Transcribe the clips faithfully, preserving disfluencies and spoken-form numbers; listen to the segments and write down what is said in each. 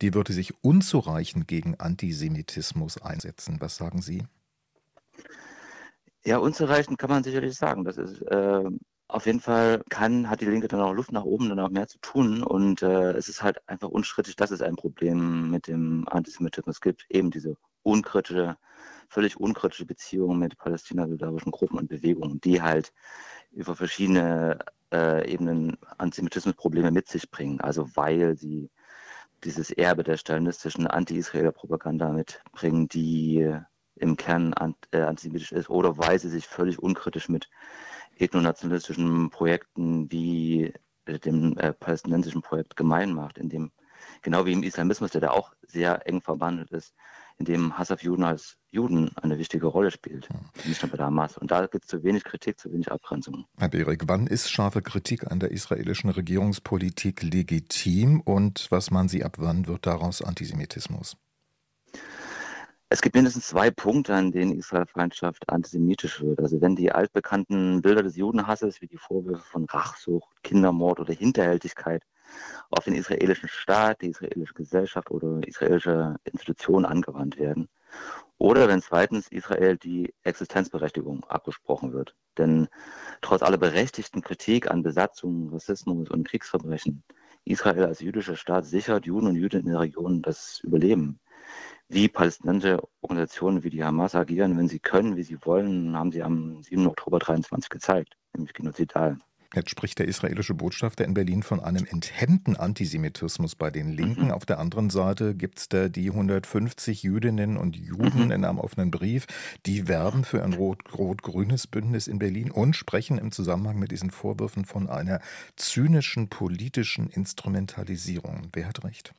die würde sich unzureichend gegen Antisemitismus einsetzen. Was sagen Sie? Ja, unzureichend kann man sicherlich sagen. Das ist äh, auf jeden Fall kann, hat die Linke dann auch Luft nach oben, dann auch mehr zu tun. Und äh, es ist halt einfach unstrittig, dass es ein Problem mit dem Antisemitismus gibt. Eben diese unkritische, völlig unkritische Beziehung mit palästinensischen Gruppen und Bewegungen, die halt über verschiedene äh, Ebenen Antisemitismusprobleme mit sich bringen. Also weil sie dieses Erbe der stalinistischen Anti-Israeler Propaganda mitbringen, die im Kern antisemitisch ist, oder weil sie sich völlig unkritisch mit ethnonationalistischen Projekten wie dem äh, palästinensischen Projekt gemein macht, in dem, genau wie im Islamismus, der da auch sehr eng verbandelt ist, in dem Hass auf Juden als Juden eine wichtige Rolle spielt, nicht nur bei der Hamas. Und da gibt es zu wenig Kritik, zu wenig Abgrenzung. Herr Berik, wann ist scharfe Kritik an der israelischen Regierungspolitik legitim und was meinen Sie, ab wann wird daraus Antisemitismus? Es gibt mindestens zwei Punkte, an denen Israelfeindschaft antisemitisch wird. Also wenn die altbekannten Bilder des Judenhasses, wie die Vorwürfe von Rachsucht, Kindermord oder Hinterhältigkeit auf den israelischen Staat, die israelische Gesellschaft oder israelische Institutionen angewandt werden. Oder wenn zweitens Israel die Existenzberechtigung abgesprochen wird. Denn trotz aller berechtigten Kritik an Besatzung, Rassismus und Kriegsverbrechen, Israel als jüdischer Staat sichert Juden und Jüdinnen in der Region das Überleben. Wie palästinensische Organisationen wie die Hamas agieren, wenn sie können, wie sie wollen, haben sie am siebten Oktober dreiundzwanzig gezeigt, nämlich genozidal. Jetzt spricht der israelische Botschafter in Berlin von einem enthemmten Antisemitismus bei den Linken. Mhm. Auf der anderen Seite gibt es da die hundertfünfzig Jüdinnen und Juden mhm. in einem offenen Brief, die werben für ein rot- rot-grünes Bündnis in Berlin und sprechen im Zusammenhang mit diesen Vorwürfen von einer zynischen politischen Instrumentalisierung. Wer hat recht?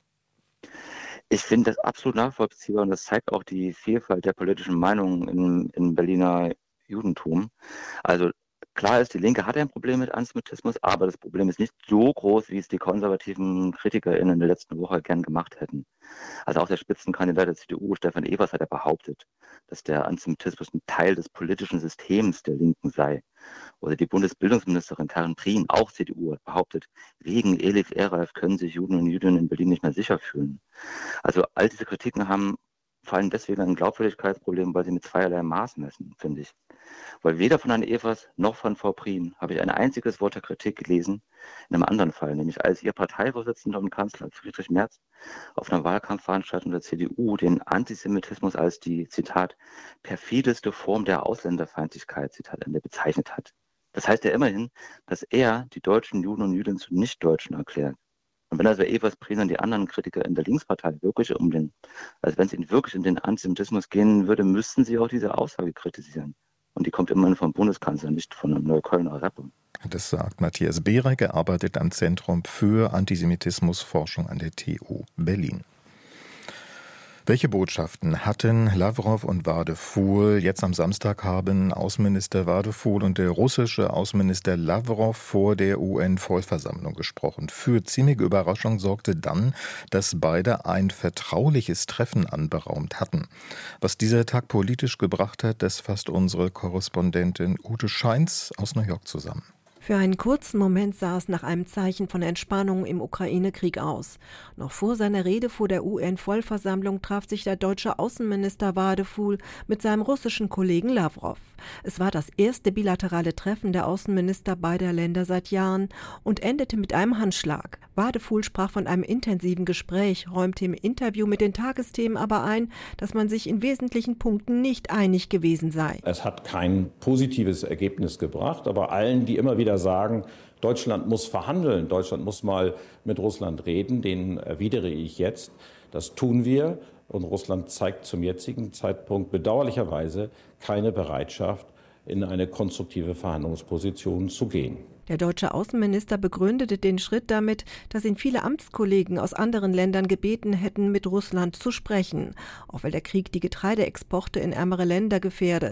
Ich finde das absolut nachvollziehbar und das zeigt auch die Vielfalt der politischen Meinungen im, im Berliner Judentum. Also klar ist, die Linke hat ein Problem mit Antisemitismus, aber das Problem ist nicht so groß, wie es die konservativen KritikerInnen in der letzten Woche gern gemacht hätten. Also auch der Spitzenkandidat der C D U, Stefan Evers, hat ja behauptet, dass der Antisemitismus ein Teil des politischen Systems der Linken sei. Oder die Bundesbildungsministerin Karin Prien, auch C D U, hat behauptet, wegen Elif Eref können sich Juden und Jüdinnen in Berlin nicht mehr sicher fühlen. Also all diese Kritiken haben vor allem deswegen ein Glaubwürdigkeitsproblem, weil sie mit zweierlei Maß messen, finde ich. Weil weder von Herrn Evers noch von Frau Prien habe ich ein einziges Wort der Kritik gelesen in einem anderen Fall, nämlich als ihr Parteivorsitzender und Kanzler Friedrich Merz auf einer Wahlkampfveranstaltung der C D U den Antisemitismus als die, Zitat, perfideste Form der Ausländerfeindlichkeit, Zitat Ende, bezeichnet hat. Das heißt ja immerhin, dass er die deutschen Juden und Jüdinnen zu Nichtdeutschen erklärt. Und wenn also Evers, Prien und die anderen Kritiker in der Linkspartei wirklich um den, also wenn es ihnen wirklich um den Antisemitismus gehen würde, müssten sie auch diese Aussage kritisieren. Und die kommt immerhin vom Bundeskanzler, nicht von einem Neuköllner Rapper. Das sagt Matthias Berik, er arbeitet am Zentrum für Antisemitismusforschung an der T U Berlin. Welche Botschaften hatten Lavrov und Wadephul? Jetzt am Samstag haben Außenminister Wadephul und der russische Außenminister Lavrov vor der U N-Vollversammlung gesprochen. Für ziemliche Überraschung sorgte dann, dass beide ein vertrauliches Treffen anberaumt hatten. Was dieser Tag politisch gebracht hat, das fasst unsere Korrespondentin Ute Scheins aus New York zusammen. Für einen kurzen Moment sah es nach einem Zeichen von Entspannung im Ukraine-Krieg aus. Noch vor seiner Rede vor der U N-Vollversammlung traf sich der deutsche Außenminister Wadephul mit seinem russischen Kollegen Lavrov. Es war das erste bilaterale Treffen der Außenminister beider Länder seit Jahren und endete mit einem Handschlag. Wadephul sprach von einem intensiven Gespräch, räumte im Interview mit den Tagesthemen aber ein, dass man sich in wesentlichen Punkten nicht einig gewesen sei. Es hat kein positives Ergebnis gebracht, aber allen, die immer wieder sagen, Deutschland muss verhandeln, Deutschland muss mal mit Russland reden, denen erwidere ich jetzt, das tun wir. Und Russland zeigt zum jetzigen Zeitpunkt bedauerlicherweise keine Bereitschaft, in eine konstruktive Verhandlungsposition zu gehen. Der deutsche Außenminister begründete den Schritt damit, dass ihn viele Amtskollegen aus anderen Ländern gebeten hätten, mit Russland zu sprechen, auch weil der Krieg die Getreideexporte in ärmere Länder gefährde.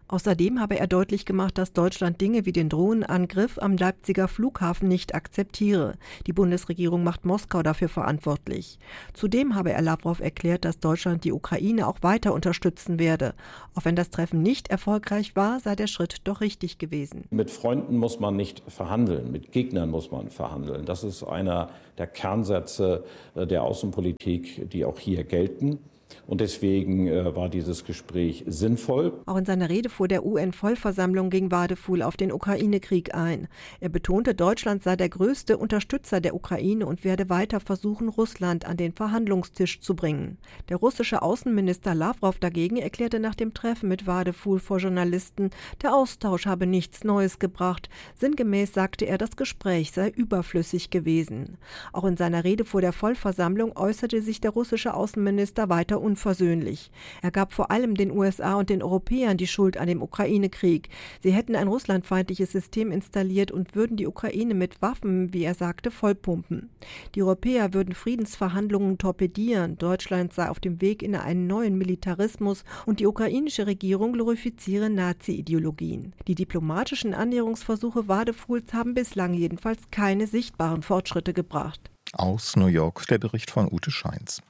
Außerdem habe er deutlich gemacht, dass Deutschland Dinge wie den Drohnenangriff am Leipziger Flughafen nicht akzeptiere. Die Bundesregierung macht Moskau dafür verantwortlich. Zudem habe er Lavrov erklärt, dass Deutschland die Ukraine auch weiter unterstützen werde. Auch wenn das Treffen nicht erfolgreich war, sei der Schritt doch richtig gewesen. Mit Freunden muss man nicht verhandeln, mit Gegnern muss man verhandeln. Das ist einer der Kernsätze der Außenpolitik, die auch hier gelten. Und deswegen äh, war dieses Gespräch sinnvoll. Auch in seiner Rede vor der U N-Vollversammlung ging Wadefuhl auf den Ukraine-Krieg ein. Er betonte, Deutschland sei der größte Unterstützer der Ukraine und werde weiter versuchen, Russland an den Verhandlungstisch zu bringen. Der russische Außenminister Lavrov dagegen erklärte nach dem Treffen mit Wadefuhl vor Journalisten, der Austausch habe nichts Neues gebracht. Sinngemäß sagte er, das Gespräch sei überflüssig gewesen. Auch in seiner Rede vor der Vollversammlung äußerte sich der russische Außenminister weiter unversöhnlich. Er gab vor allem den U S A und den Europäern die Schuld an dem Ukraine-Krieg. Sie hätten ein russlandfeindliches System installiert und würden die Ukraine mit Waffen, wie er sagte, vollpumpen. Die Europäer würden Friedensverhandlungen torpedieren. Deutschland sei auf dem Weg in einen neuen Militarismus und die ukrainische Regierung glorifiziere Nazi-Ideologien. Die diplomatischen Annäherungsversuche Wadefuhls haben bislang jedenfalls keine sichtbaren Fortschritte gebracht. Aus New York der Bericht von Ute Scheins.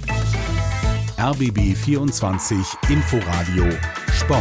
R B B vierundzwanzig Inforadio Sport.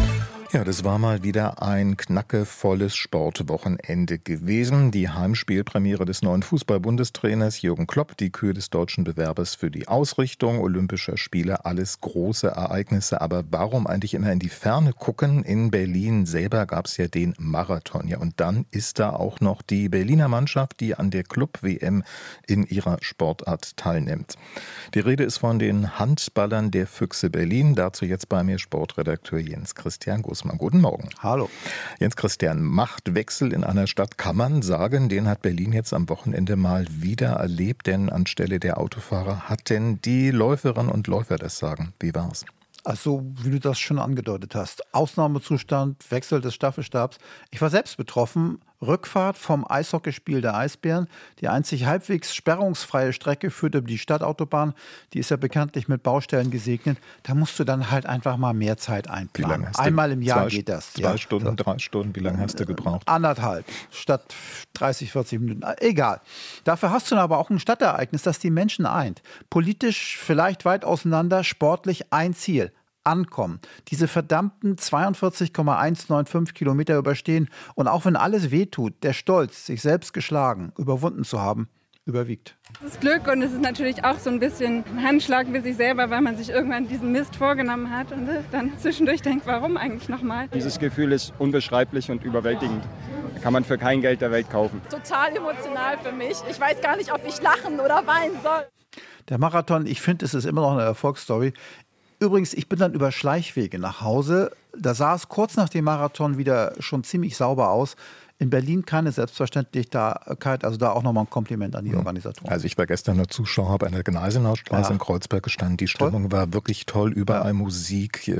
Ja, das war mal wieder ein knackevolles Sportwochenende gewesen. Die Heimspielpremiere des neuen Fußball-Bundestrainers Jürgen Klopp, die Kür des deutschen Bewerbers für die Ausrichtung Olympischer Spiele, alles große Ereignisse. Aber warum eigentlich immer in die Ferne gucken? In Berlin selber gab es ja den Marathon. Ja, und dann ist da auch noch die Berliner Mannschaft, die an der Club-W M in ihrer Sportart teilnimmt. Die Rede ist von den Handballern der Füchse Berlin. Dazu jetzt bei mir Sportredakteur Jens Christian Gussmann. Guten Morgen. Hallo. Jens Christian, Machtwechsel in einer Stadt kann man sagen, den hat Berlin jetzt am Wochenende mal wieder erlebt, denn anstelle der Autofahrer hatten die Läuferinnen und Läufer das Sagen. Wie war's? Also, wie du das schon angedeutet hast. Ausnahmezustand, Wechsel des Staffelstabs. Ich war selbst betroffen. Rückfahrt vom Eishockeyspiel der Eisbären. Die einzig halbwegs sperrungsfreie Strecke führt über die Stadtautobahn. Die ist ja bekanntlich mit Baustellen gesegnet. Da musst du dann halt einfach mal mehr Zeit einplanen. Einmal im Jahr zwei, geht das. Zwei ja. Stunden, drei Stunden, wie lange hast du gebraucht? Anderthalb, statt dreißig, vierzig Minuten. Egal. Dafür hast du dann aber auch ein Stadtereignis, das die Menschen eint. Politisch vielleicht weit auseinander, sportlich ein Ziel. Ankommen. Diese verdammten zweiundvierzig Komma hundertfünfundneunzig Kilometer überstehen und auch wenn alles wehtut, der Stolz, sich selbst geschlagen, überwunden zu haben, überwiegt. Das ist Glück und es ist natürlich auch so ein bisschen ein Handschlag mit sich selber, weil man sich irgendwann diesen Mist vorgenommen hat und dann zwischendurch denkt, warum eigentlich nochmal? Dieses Gefühl ist unbeschreiblich und überwältigend. Kann man für kein Geld der Welt kaufen. Total emotional für mich. Ich weiß gar nicht, ob ich lachen oder weinen soll. Der Marathon, ich finde, es ist immer noch eine Erfolgsstory. Übrigens, ich bin dann über Schleichwege nach Hause. Da sah es kurz nach dem Marathon wieder schon ziemlich sauber aus. In Berlin keine Selbstverständlichkeit, also da auch nochmal ein Kompliment an die Organisatoren. Also ich war gestern der Zuschauer, habe an der Gneisenaustraße ja. in Kreuzberg gestanden. Die Stimmung toll. war wirklich toll, überall ja. Musik.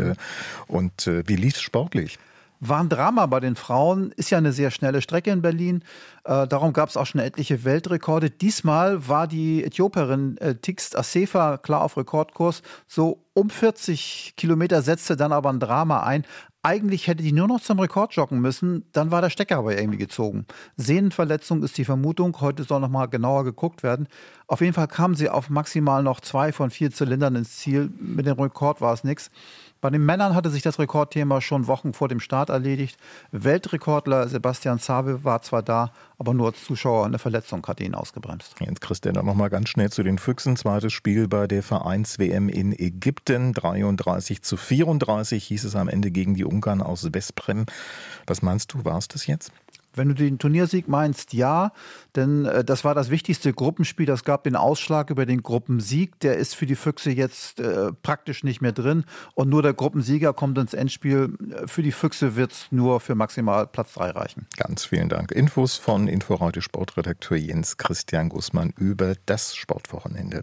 Und wie lief es sportlich? War ein Drama bei den Frauen, ist ja eine sehr schnelle Strecke in Berlin. Äh, darum gab es auch schon etliche Weltrekorde. Diesmal war die Äthiopierin äh, Tigst Assefa klar auf Rekordkurs. So um vierzig Kilometer setzte dann aber ein Drama ein. Eigentlich hätte die nur noch zum Rekord joggen müssen, dann war der Stecker aber irgendwie gezogen. Sehnenverletzung ist die Vermutung, heute soll noch mal genauer geguckt werden. Auf jeden Fall kamen sie auf maximal noch zwei von vier Zylindern ins Ziel. Mit dem Rekord war es nichts. Bei den Männern hatte sich das Rekordthema schon Wochen vor dem Start erledigt. Weltrekordler Sebastian Sabe war zwar da, aber nur als Zuschauer. Eine Verletzung hatte ihn ausgebremst. Jetzt Christian, dann noch mal ganz schnell zu den Füchsen. Zweites Spiel bei der Vereins-W M in Ägypten. dreiunddreißig zu vierunddreißig hieß es am Ende gegen die Ungarn aus Vesprem. Was meinst du, war es das jetzt? Wenn du den Turniersieg meinst, ja, denn äh, das war das wichtigste Gruppenspiel. Das gab den Ausschlag über den Gruppensieg. Der ist für die Füchse jetzt äh, praktisch nicht mehr drin. Und nur der Gruppensieger kommt ins Endspiel. Für die Füchse wird es nur für maximal Platz drei reichen. Ganz vielen Dank. Infos von Inforadio Sportredakteur Jens Christian Gussmann über das Sportwochenende.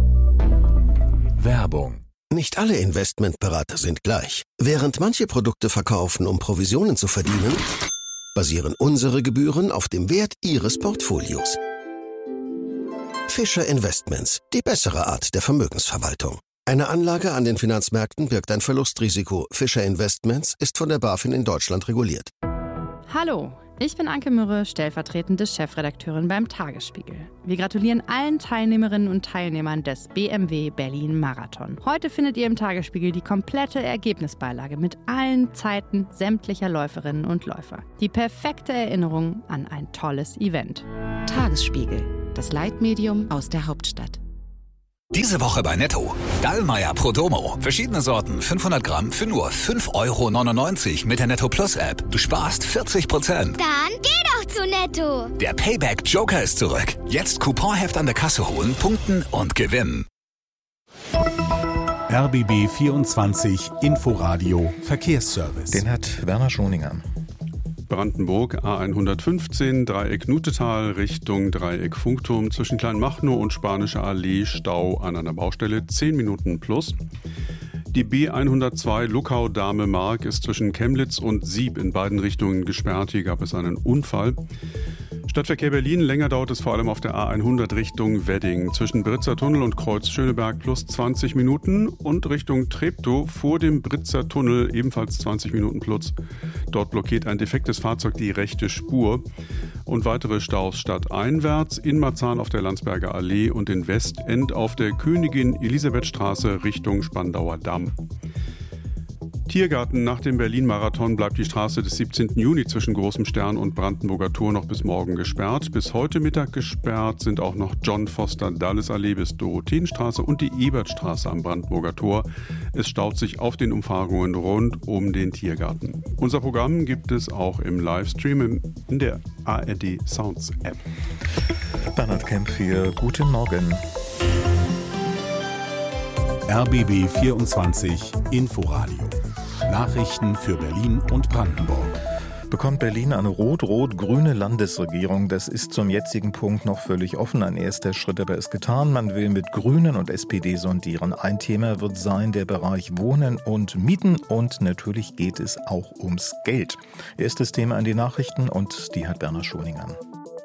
Werbung. Nicht alle Investmentberater sind gleich. Während manche Produkte verkaufen, um Provisionen zu verdienen, basieren unsere Gebühren auf dem Wert Ihres Portfolios. Fischer Investments, die bessere Art der Vermögensverwaltung. Eine Anlage an den Finanzmärkten birgt ein Verlustrisiko. Fischer Investments ist von der BaFin in Deutschland reguliert. Hallo, ich bin Anke Mürre, stellvertretende Chefredakteurin beim Tagesspiegel. Wir gratulieren allen Teilnehmerinnen und Teilnehmern des B M W Berlin Marathon. Heute findet ihr im Tagesspiegel die komplette Ergebnisbeilage mit allen Zeiten sämtlicher Läuferinnen und Läufer. Die perfekte Erinnerung an ein tolles Event. Tagesspiegel, das Leitmedium aus der Hauptstadt. Diese Woche bei Netto. Dallmayr Prodomo. Verschiedene Sorten, fünfhundert Gramm für nur fünf Euro neunundneunzig mit der Netto Plus App. Du sparst vierzig Prozent. Dann geh doch zu Netto. Der Payback Joker ist zurück. Jetzt Couponheft an der Kasse holen, punkten und gewinnen. R B B vierundzwanzig Inforadio Verkehrsservice. Den hat Werner Schoninger. Brandenburg A hundertfünfzehn, Dreieck Nutetal Richtung Dreieck Funkturm zwischen Kleinmachnow und Spanische Allee, Stau an einer Baustelle, zehn Minuten plus. Die B hundertzwei Luckau-Dahme-Mark ist zwischen Chemnitz und Sieb in beiden Richtungen gesperrt. Hier gab es einen Unfall. Stadtverkehr Berlin, länger dauert es vor allem auf der A hundert Richtung Wedding. Zwischen Britzer Tunnel und Kreuz Schöneberg plus zwanzig Minuten und Richtung Treptow vor dem Britzer Tunnel ebenfalls zwanzig Minuten plus. Dort blockiert ein defektes Fahrzeug die rechte Spur. Und weitere Staus stadteinwärts in Marzahn auf der Landsberger Allee und in Westend auf der Königin-Elisabeth-Straße Richtung Spandauer Damm. Tiergarten. Nach dem Berlin-Marathon bleibt die Straße des siebzehnten Juni zwischen Großem Stern und Brandenburger Tor noch bis morgen gesperrt. Bis heute Mittag gesperrt sind auch noch John Foster Dulles Allee bis Dorotheenstraße und die Ebertstraße am Brandenburger Tor. Es staut sich auf den Umfahrungen rund um den Tiergarten. Unser Programm gibt es auch im Livestream in der A R D Sounds App. Bernhard Kemp für Guten Morgen. R B B vierundzwanzig Inforadio. Nachrichten für Berlin und Brandenburg. Bekommt Berlin eine rot-rot-grüne Landesregierung? Das ist zum jetzigen Punkt noch völlig offen. Ein erster Schritt aber ist getan. Man will mit Grünen und S P D sondieren. Ein Thema wird sein der Bereich Wohnen und Mieten. Und natürlich geht es auch ums Geld. Erstes Thema an die Nachrichten und die hat Werner Schoninger.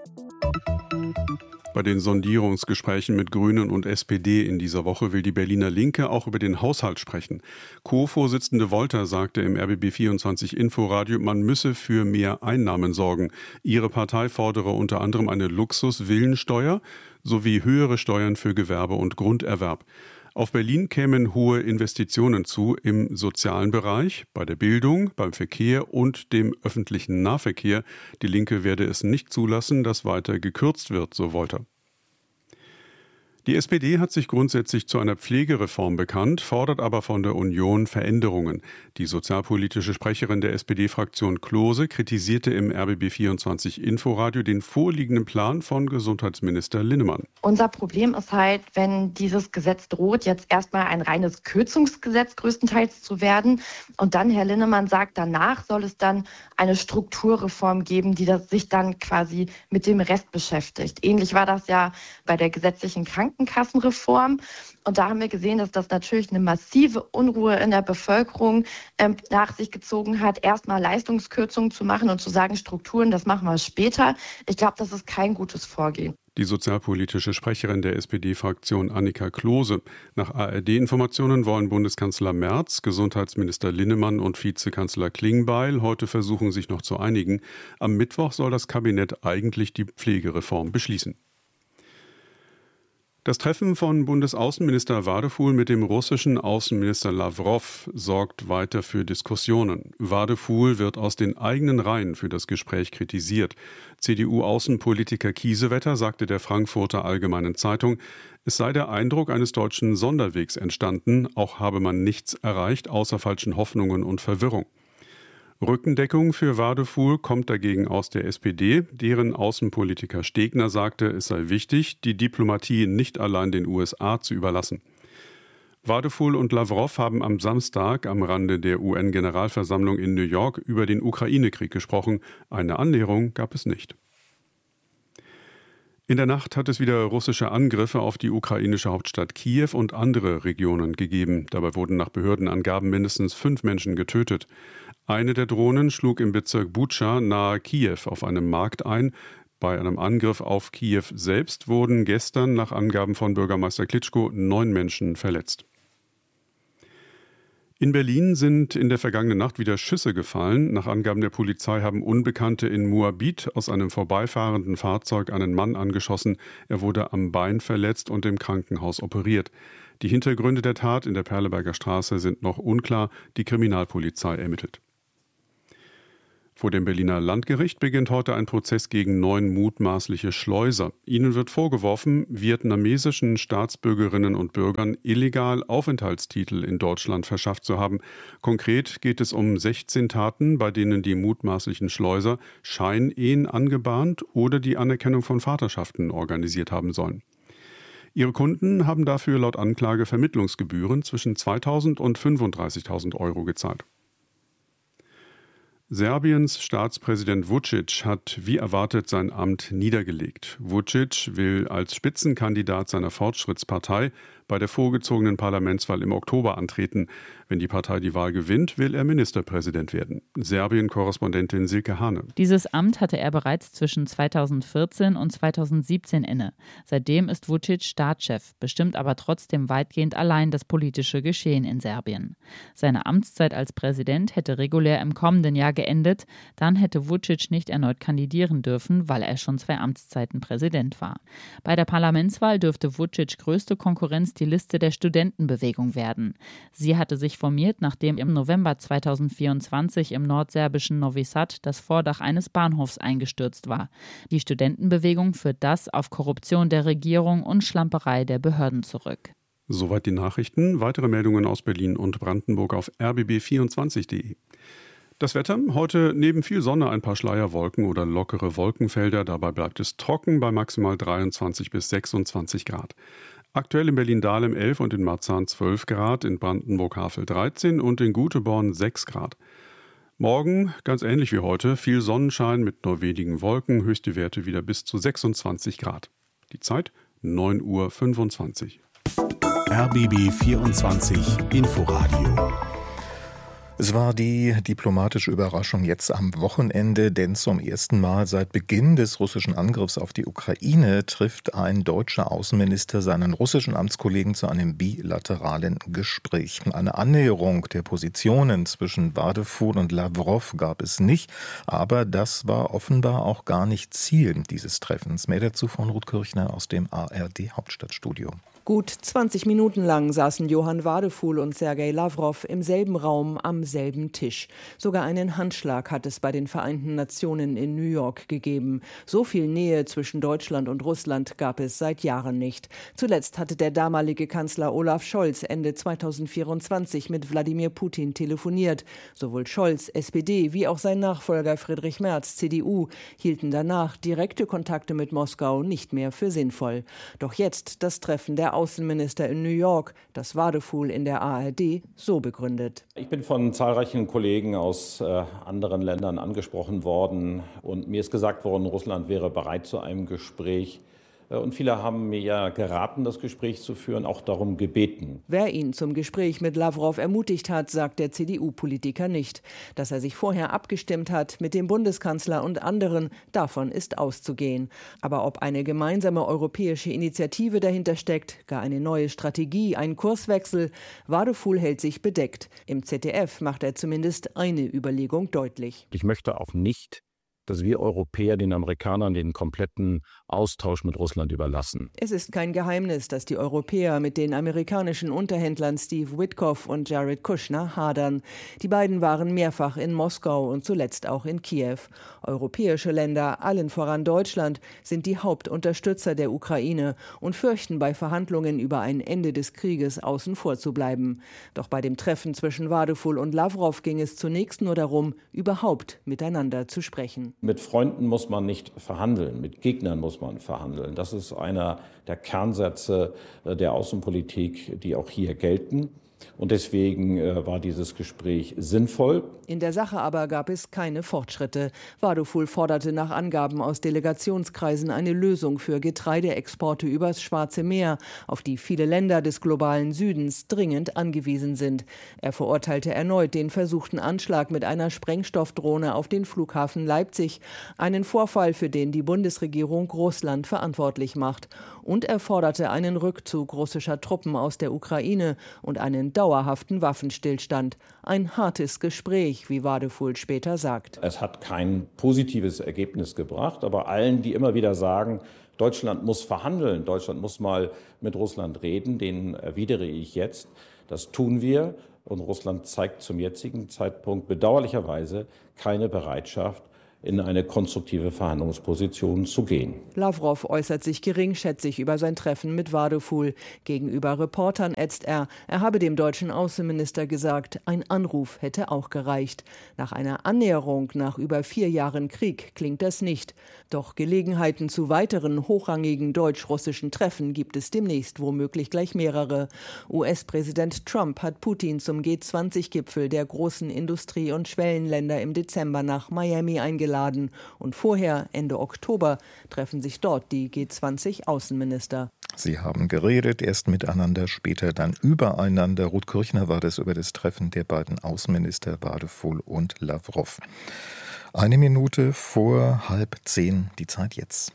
Bei den Sondierungsgesprächen mit Grünen und S P D in dieser Woche will die Berliner Linke auch über den Haushalt sprechen. Co-Vorsitzende Wolter sagte im R B B vierundzwanzig Inforadio, man müsse für mehr Einnahmen sorgen. Ihre Partei fordere unter anderem eine Luxus-Villensteuer sowie höhere Steuern für Gewerbe und Grunderwerb. Auf Berlin kämen hohe Investitionen zu im sozialen Bereich, bei der Bildung, beim Verkehr und dem öffentlichen Nahverkehr. Die Linke werde es nicht zulassen, dass weiter gekürzt wird, so Wolter. Die S P D hat sich grundsätzlich zu einer Pflegereform bekannt, fordert aber von der Union Veränderungen. Die sozialpolitische Sprecherin der S P D-Fraktion Klose kritisierte im R B B vierundzwanzig Inforadio den vorliegenden Plan von Gesundheitsminister Linnemann. Unser Problem ist halt, wenn dieses Gesetz droht, jetzt erstmal ein reines Kürzungsgesetz größtenteils zu werden. Und dann, Herr Linnemann sagt, danach soll es dann eine Strukturreform geben, die das sich dann quasi mit dem Rest beschäftigt. Ähnlich war das ja bei der gesetzlichen Krankenversicherung. Krankenkassenreform. Und da haben wir gesehen, dass das natürlich eine massive Unruhe in der Bevölkerung ähm, nach sich gezogen hat, erstmal Leistungskürzungen zu machen und zu sagen, Strukturen, das machen wir später. Ich glaube, das ist kein gutes Vorgehen. Die sozialpolitische Sprecherin der S P D-Fraktion Annika Klose. Nach A R D-Informationen wollen Bundeskanzler Merz, Gesundheitsminister Linnemann und Vizekanzler Klingbeil heute versuchen, sich noch zu einigen. Am Mittwoch soll das Kabinett eigentlich die Pflegereform beschließen. Das Treffen von Bundesaußenminister Wadefuhl mit dem russischen Außenminister Lawrow sorgt weiter für Diskussionen. Wadefuhl wird aus den eigenen Reihen für das Gespräch kritisiert. C D U-Außenpolitiker Kiesewetter sagte der Frankfurter Allgemeinen Zeitung, es sei der Eindruck eines deutschen Sonderwegs entstanden, auch habe man nichts erreicht, außer falschen Hoffnungen und Verwirrung. Rückendeckung für Wadefuhl kommt dagegen aus der S P D. Deren Außenpolitiker Stegner sagte, es sei wichtig, die Diplomatie nicht allein den U S A zu überlassen. Wadefuhl und Lawrow haben am Samstag am Rande der U N-Generalversammlung in New York über den Ukraine-Krieg gesprochen. Eine Annäherung gab es nicht. In der Nacht hat es wieder russische Angriffe auf die ukrainische Hauptstadt Kiew und andere Regionen gegeben. Dabei wurden nach Behördenangaben mindestens fünf Menschen getötet. Eine der Drohnen schlug im Bezirk Butscha nahe Kiew auf einem Markt ein. Bei einem Angriff auf Kiew selbst wurden gestern nach Angaben von Bürgermeister Klitschko neun Menschen verletzt. In Berlin sind in der vergangenen Nacht wieder Schüsse gefallen. Nach Angaben der Polizei haben Unbekannte in Moabit aus einem vorbeifahrenden Fahrzeug einen Mann angeschossen. Er wurde am Bein verletzt und im Krankenhaus operiert. Die Hintergründe der Tat in der Perleberger Straße sind noch unklar. Die Kriminalpolizei ermittelt. Vor dem Berliner Landgericht beginnt heute ein Prozess gegen neun mutmaßliche Schleuser. Ihnen wird vorgeworfen, vietnamesischen Staatsbürgerinnen und Bürgern illegal Aufenthaltstitel in Deutschland verschafft zu haben. Konkret geht es um sechzehn Taten, bei denen die mutmaßlichen Schleuser Scheinehen angebahnt oder die Anerkennung von Vaterschaften organisiert haben sollen. Ihre Kunden haben dafür laut Anklage Vermittlungsgebühren zwischen zweitausend und fünfunddreißigtausend Euro gezahlt. Serbiens Staatspräsident Vučić hat wie erwartet sein Amt niedergelegt. Vučić will als Spitzenkandidat seiner Fortschrittspartei bei der vorgezogenen Parlamentswahl im Oktober antreten. Wenn die Partei die Wahl gewinnt, will er Ministerpräsident werden. Serbien-Korrespondentin Silke Hane. Dieses Amt hatte er bereits zwischen zweitausendvierzehn und zweitausendsiebzehn inne. Seitdem ist Vučić Staatschef, bestimmt aber trotzdem weitgehend allein das politische Geschehen in Serbien. Seine Amtszeit als Präsident hätte regulär im kommenden Jahr geendet. Dann hätte Vučić nicht erneut kandidieren dürfen, weil er schon zwei Amtszeiten Präsident war. Bei der Parlamentswahl dürfte Vučić größte Konkurrenz die Liste der Studentenbewegung werden. Sie hatte sich formiert, nachdem im November zweitausendvierundzwanzig im nordserbischen Novi Sad das Vordach eines Bahnhofs eingestürzt war. Die Studentenbewegung führt das auf Korruption der Regierung und Schlamperei der Behörden zurück. Soweit die Nachrichten. Weitere Meldungen aus Berlin und Brandenburg auf r b b vierundzwanzig punkt de. Das Wetter, heute neben viel Sonne ein paar Schleierwolken oder lockere Wolkenfelder. Dabei bleibt es trocken bei maximal dreiundzwanzig bis sechsundzwanzig Grad. Aktuell in Berlin-Dahlem elf und in Marzahn zwölf Grad, in Brandenburg-Havel dreizehn und in Guteborn sechs Grad. Morgen, ganz ähnlich wie heute, viel Sonnenschein mit nur wenigen Wolken, höchste Werte wieder bis zu sechsundzwanzig Grad. Die Zeit neun Uhr fünfundzwanzig. R B B vierundzwanzig Inforadio. Es war die diplomatische Überraschung jetzt am Wochenende, denn zum ersten Mal seit Beginn des russischen Angriffs auf die Ukraine trifft ein deutscher Außenminister seinen russischen Amtskollegen zu einem bilateralen Gespräch. Eine Annäherung der Positionen zwischen Wadefuhl und Lavrov gab es nicht, aber das war offenbar auch gar nicht Ziel dieses Treffens. Mehr dazu von Ruth Kirchner aus dem A R D-Hauptstadtstudio. Gut zwanzig Minuten lang saßen Johann Wadefuhl und Sergei Lavrov im selben Raum am selben Tisch. Sogar einen Handschlag hat es bei den Vereinten Nationen in New York gegeben. So viel Nähe zwischen Deutschland und Russland gab es seit Jahren nicht. Zuletzt hatte der damalige Kanzler Olaf Scholz Ende zweitausendvierundzwanzig mit Wladimir Putin telefoniert. Sowohl Scholz, S P D, wie auch sein Nachfolger Friedrich Merz, C D U, hielten danach direkte Kontakte mit Moskau nicht mehr für sinnvoll. Doch jetzt das Treffen der Außenminister in New York, das Wadefuhl in der A R D so begründet. Ich bin von zahlreichen Kollegen aus äh, anderen Ländern angesprochen worden und mir ist gesagt worden, Russland wäre bereit zu einem Gespräch. Und viele haben mir ja geraten, das Gespräch zu führen, auch darum gebeten. Wer ihn zum Gespräch mit Lavrov ermutigt hat, sagt der C D U-Politiker nicht. Dass er sich vorher abgestimmt hat mit dem Bundeskanzler und anderen, davon ist auszugehen. Aber ob eine gemeinsame europäische Initiative dahinter steckt, gar eine neue Strategie, ein Kurswechsel, Wadefuhl hält sich bedeckt. Im Z D F macht er zumindest eine Überlegung deutlich. Ich möchte auch nicht, dass wir Europäer den Amerikanern den kompletten Austausch mit Russland überlassen. Es ist kein Geheimnis, dass die Europäer mit den amerikanischen Unterhändlern Steve Witkoff und Jared Kushner hadern. Die beiden waren mehrfach in Moskau und zuletzt auch in Kiew. Europäische Länder, allen voran Deutschland, sind die Hauptunterstützer der Ukraine und fürchten bei Verhandlungen über ein Ende des Krieges außen vor zu bleiben. Doch bei dem Treffen zwischen Wadefuhl und Lavrov ging es zunächst nur darum, überhaupt miteinander zu sprechen. Mit Freunden muss man nicht verhandeln, mit Gegnern muss man verhandeln. Das ist einer der Kernsätze der Außenpolitik, die auch hier gelten. Und deswegen äh, war dieses Gespräch sinnvoll. In der Sache aber gab es keine Fortschritte. Wadefuhl forderte nach Angaben aus Delegationskreisen eine Lösung für Getreideexporte übers Schwarze Meer, auf die viele Länder des globalen Südens dringend angewiesen sind. Er verurteilte erneut den versuchten Anschlag mit einer Sprengstoffdrohne auf den Flughafen Leipzig neunzehnhundertneunundsiebzig, einen Vorfall, für den die Bundesregierung Russland verantwortlich macht. Und er forderte einen Rückzug russischer Truppen aus der Ukraine und einen dauerhaften Waffenstillstand. Ein hartes Gespräch, wie Wadefuhl später sagt. Es hat kein positives Ergebnis gebracht, aber allen, die immer wieder sagen, Deutschland muss verhandeln, Deutschland muss mal mit Russland reden, denen erwidere ich jetzt, das tun wir. Und Russland zeigt zum jetzigen Zeitpunkt bedauerlicherweise keine Bereitschaft, in eine konstruktive Verhandlungsposition zu gehen. Lavrov äußert sich geringschätzig über sein Treffen mit Wadefuhl. Gegenüber Reportern ätzt er, er habe dem deutschen Außenminister gesagt, ein Anruf hätte auch gereicht. Nach einer Annäherung nach über vier Jahren Krieg klingt das nicht. Doch Gelegenheiten zu weiteren hochrangigen deutsch-russischen Treffen gibt es demnächst womöglich gleich mehrere. U S-Präsident Trump hat Putin zum G zwanzig Gipfel der großen Industrie- und Schwellenländer im Dezember nach Miami eingeladen. Und vorher, Ende Oktober, treffen sich dort die G zwanzig Außenminister. Sie haben geredet, erst miteinander, später dann übereinander. Ruth Kirchner war das über das Treffen der beiden Außenminister Wadefuhl und Lavrov. Eine Minute vor halb zehn, die Zeit jetzt.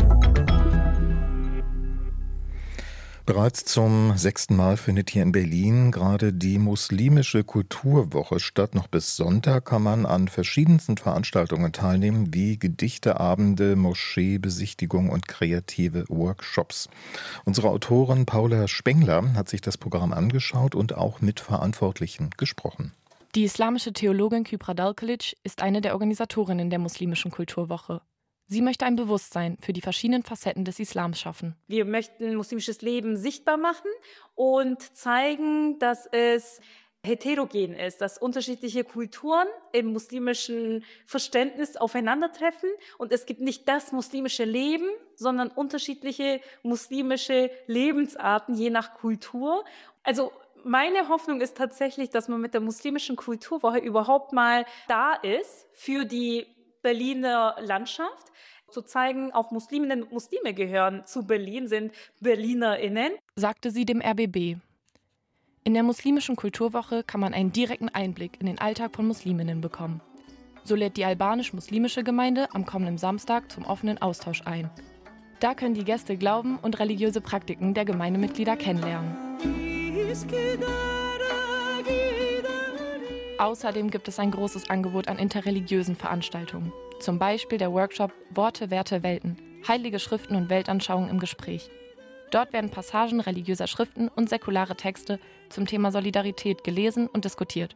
Bereits zum sechsten Mal findet hier in Berlin gerade die muslimische Kulturwoche statt. Noch bis Sonntag kann man an verschiedensten Veranstaltungen teilnehmen, wie Gedichteabende, Moscheebesichtigung und kreative Workshops. Unsere Autorin Paula Spengler hat sich das Programm angeschaut und auch mit Verantwortlichen gesprochen. Die islamische Theologin Kübra Dalkilic ist eine der Organisatorinnen der muslimischen Kulturwoche. Sie möchte ein Bewusstsein für die verschiedenen Facetten des Islams schaffen. Wir möchten muslimisches Leben sichtbar machen und zeigen, dass es heterogen ist, dass unterschiedliche Kulturen im muslimischen Verständnis aufeinandertreffen. Und es gibt nicht das muslimische Leben, sondern unterschiedliche muslimische Lebensarten, je nach Kultur. Also meine Hoffnung ist tatsächlich, dass man mit der muslimischen Kulturwoche überhaupt mal da ist für die Berliner Landschaft, zu zeigen, auch Musliminnen und Muslime gehören zu Berlin, sind BerlinerInnen, sagte sie dem R B B. In der muslimischen Kulturwoche kann man einen direkten Einblick in den Alltag von Musliminnen bekommen. So lädt die albanisch-muslimische Gemeinde am kommenden Samstag zum offenen Austausch ein. Da können die Gäste Glauben und religiöse Praktiken der Gemeindemitglieder kennenlernen. Außerdem gibt es ein großes Angebot an interreligiösen Veranstaltungen. Zum Beispiel der Workshop Worte, Werte, Welten, heilige Schriften und Weltanschauungen im Gespräch. Dort werden Passagen religiöser Schriften und säkulare Texte zum Thema Solidarität gelesen und diskutiert.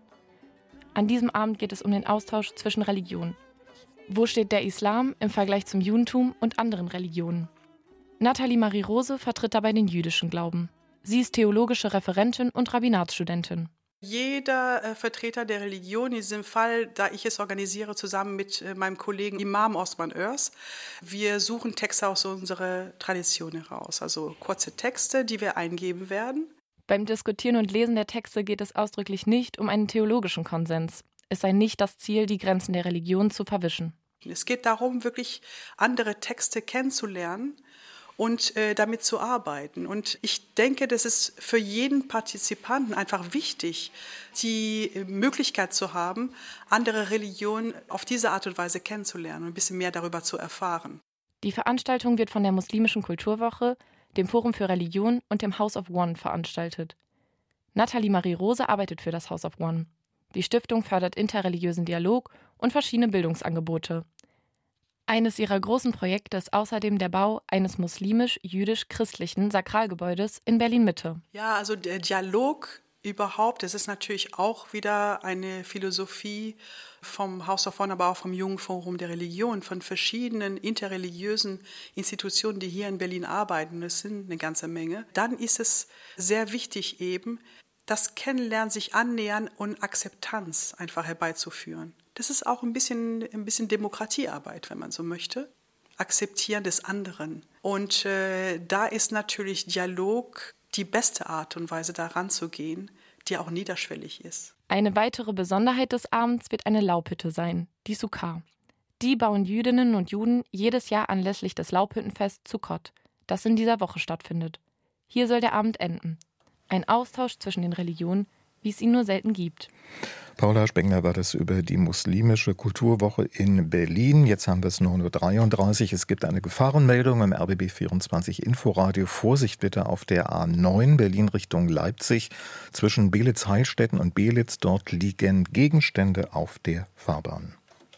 An diesem Abend geht es um den Austausch zwischen Religionen. Wo steht der Islam im Vergleich zum Judentum und anderen Religionen? Nathalie Marie Rose vertritt dabei den jüdischen Glauben. Sie ist theologische Referentin und Rabbinatsstudentin. Jeder äh, Vertreter der Religion, in diesem Fall, da ich es organisiere, zusammen mit äh, meinem Kollegen Imam Osman Örs, wir suchen Texte aus unserer Tradition heraus, also kurze Texte, die wir eingeben werden. Beim Diskutieren und Lesen der Texte geht es ausdrücklich nicht um einen theologischen Konsens. Es sei nicht das Ziel, die Grenzen der Religion zu verwischen. Es geht darum, wirklich andere Texte kennenzulernen und äh, damit zu arbeiten. Und ich denke, das ist für jeden Partizipanten einfach wichtig, die Möglichkeit zu haben, andere Religionen auf diese Art und Weise kennenzulernen und ein bisschen mehr darüber zu erfahren. Die Veranstaltung wird von der Muslimischen Kulturwoche, dem Forum für Religion und dem House of One veranstaltet. Nathalie Marie Rose arbeitet für das House of One. Die Stiftung fördert interreligiösen Dialog und verschiedene Bildungsangebote. Eines ihrer großen Projekte ist außerdem der Bau eines muslimisch-jüdisch-christlichen Sakralgebäudes in Berlin-Mitte. Ja, also der Dialog überhaupt, das ist natürlich auch wieder eine Philosophie vom House of One, aber auch vom Jugendforum der Religion, von verschiedenen interreligiösen Institutionen, die hier in Berlin arbeiten. Das sind eine ganze Menge. Dann ist es sehr wichtig eben, das Kennenlernen, sich annähern und Akzeptanz einfach herbeizuführen. Das ist auch ein bisschen, ein bisschen Demokratiearbeit, wenn man so möchte. Akzeptieren des anderen. Und äh, da ist natürlich Dialog die beste Art und Weise, da ranzugehen, die auch niederschwellig ist. Eine weitere Besonderheit des Abends wird eine Laubhütte sein, die Sukkah. Die bauen Jüdinnen und Juden jedes Jahr anlässlich des Laubhüttenfests Sukkot, das in dieser Woche stattfindet. Hier soll der Abend enden. Ein Austausch zwischen den Religionen, wie es ihn nur selten gibt. Paula Spengler war das über die muslimische Kulturwoche in Berlin. Jetzt haben wir es neun Uhr dreiunddreißig. Es gibt eine Gefahrenmeldung im R B B vierundzwanzig Inforadio. Vorsicht bitte auf der A neun Berlin Richtung Leipzig. Zwischen Belitz-Heilstätten und Belitz, dort liegen Gegenstände auf der Fahrbahn.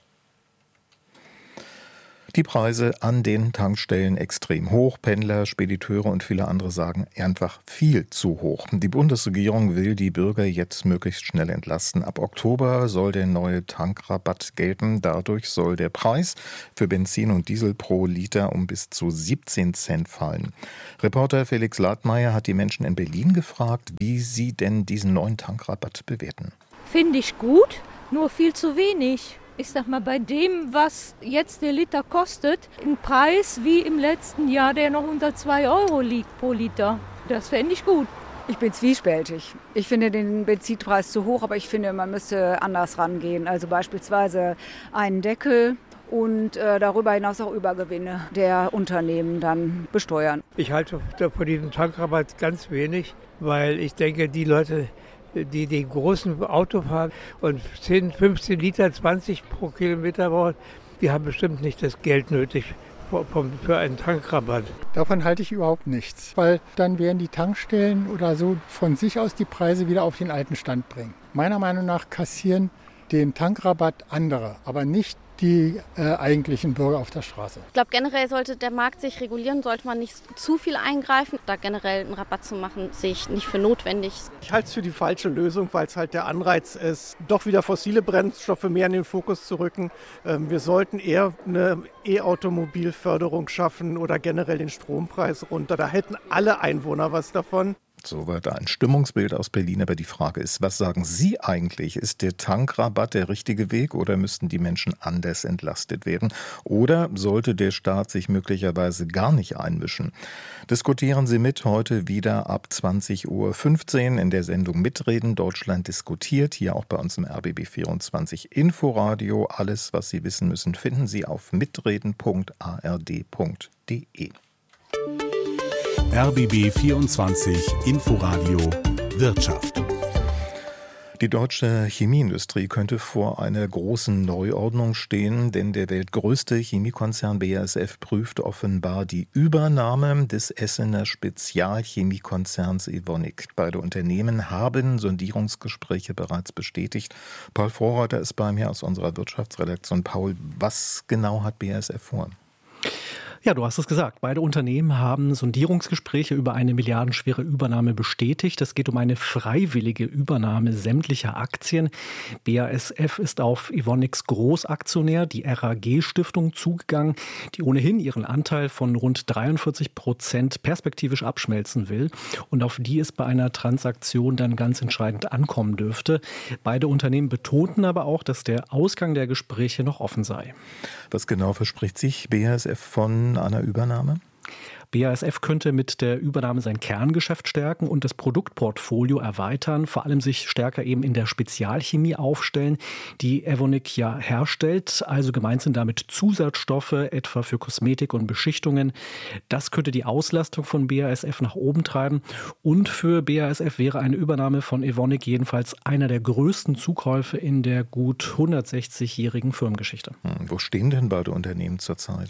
Die Preise an den Tankstellen extrem hoch. Pendler, Spediteure und viele andere sagen einfach viel zu hoch. Die Bundesregierung will die Bürger jetzt möglichst schnell entlasten. Ab Oktober soll der neue Tankrabatt gelten. Dadurch soll der Preis für Benzin und Diesel pro Liter um bis zu siebzehn Cent fallen. Reporter Felix Ladmeier hat die Menschen in Berlin gefragt, wie sie denn diesen neuen Tankrabatt bewerten. Finde ich gut, nur viel zu wenig. Ich sag mal, bei dem, was jetzt der Liter kostet, ein Preis wie im letzten Jahr, der noch unter zwei Euro liegt pro Liter. Das fände ich gut. Ich bin zwiespältig. Ich finde den Benzinpreis zu hoch, aber ich finde, man müsste anders rangehen. Also beispielsweise einen Deckel und äh, darüber hinaus auch Übergewinne der Unternehmen dann besteuern. Ich halte von diesem Tankrabatt ganz wenig, weil ich denke, die Leute, die den großen Auto fahren und zehn, fünfzehn Liter, zwanzig pro Kilometer brauchen, die haben bestimmt nicht das Geld nötig für einen Tankrabatt. Davon halte ich überhaupt nichts, weil dann werden die Tankstellen oder so von sich aus die Preise wieder auf den alten Stand bringen. Meiner Meinung nach kassieren den Tankrabatt andere, aber nicht die äh, eigentlichen Bürger auf der Straße. Ich glaube, generell sollte der Markt sich regulieren, sollte man nicht zu viel eingreifen. Da generell einen Rabatt zu machen, sehe ich nicht für notwendig. Ich halte es für die falsche Lösung, weil es halt der Anreiz ist, doch wieder fossile Brennstoffe mehr in den Fokus zu rücken. Ähm, wir sollten eher eine E-Automobilförderung schaffen oder generell den Strompreis runter. Da hätten alle Einwohner was davon. Soweit ein Stimmungsbild aus Berlin. Aber die Frage ist, was sagen Sie eigentlich? Ist der Tankrabatt der richtige Weg oder müssten die Menschen anders entlastet werden? Oder sollte der Staat sich möglicherweise gar nicht einmischen? Diskutieren Sie mit heute wieder ab zwanzig Uhr fünfzehn in der Sendung Mitreden. Deutschland diskutiert, hier auch bei uns im R B B vierundzwanzig Inforadio. Alles, was Sie wissen müssen, finden Sie auf mitreden punkt a r d punkt d e. R B B vierundzwanzig Inforadio Wirtschaft. Die deutsche Chemieindustrie könnte vor einer großen Neuordnung stehen, denn der weltgrößte Chemiekonzern B A S F prüft offenbar die Übernahme des Essener Spezialchemiekonzerns Evonik. Beide Unternehmen haben Sondierungsgespräche bereits bestätigt. Paul Vorreiter ist bei mir aus unserer Wirtschaftsredaktion. Paul, was genau hat B A S F vor? Ja, du hast es gesagt. Beide Unternehmen haben Sondierungsgespräche über eine milliardenschwere Übernahme bestätigt. Es geht um eine freiwillige Übernahme sämtlicher Aktien. B A S F ist auf Evonics Großaktionär, die R A G-Stiftung, zugegangen, die ohnehin ihren Anteil von rund dreiundvierzig Prozent perspektivisch abschmelzen will und auf die es bei einer Transaktion dann ganz entscheidend ankommen dürfte. Beide Unternehmen betonten aber auch, dass der Ausgang der Gespräche noch offen sei. Was genau verspricht sich B A S F von einer Übernahme? B A S F könnte mit der Übernahme sein Kerngeschäft stärken und das Produktportfolio erweitern, vor allem sich stärker eben in der Spezialchemie aufstellen, die Evonik ja herstellt. Also gemeint sind damit Zusatzstoffe, etwa für Kosmetik und Beschichtungen. Das könnte die Auslastung von B A S F nach oben treiben. Und für B A S F wäre eine Übernahme von Evonik jedenfalls einer der größten Zukäufe in der gut hundertsechzigjährigen Firmengeschichte. Hm, wo stehen denn beide Unternehmen zurzeit?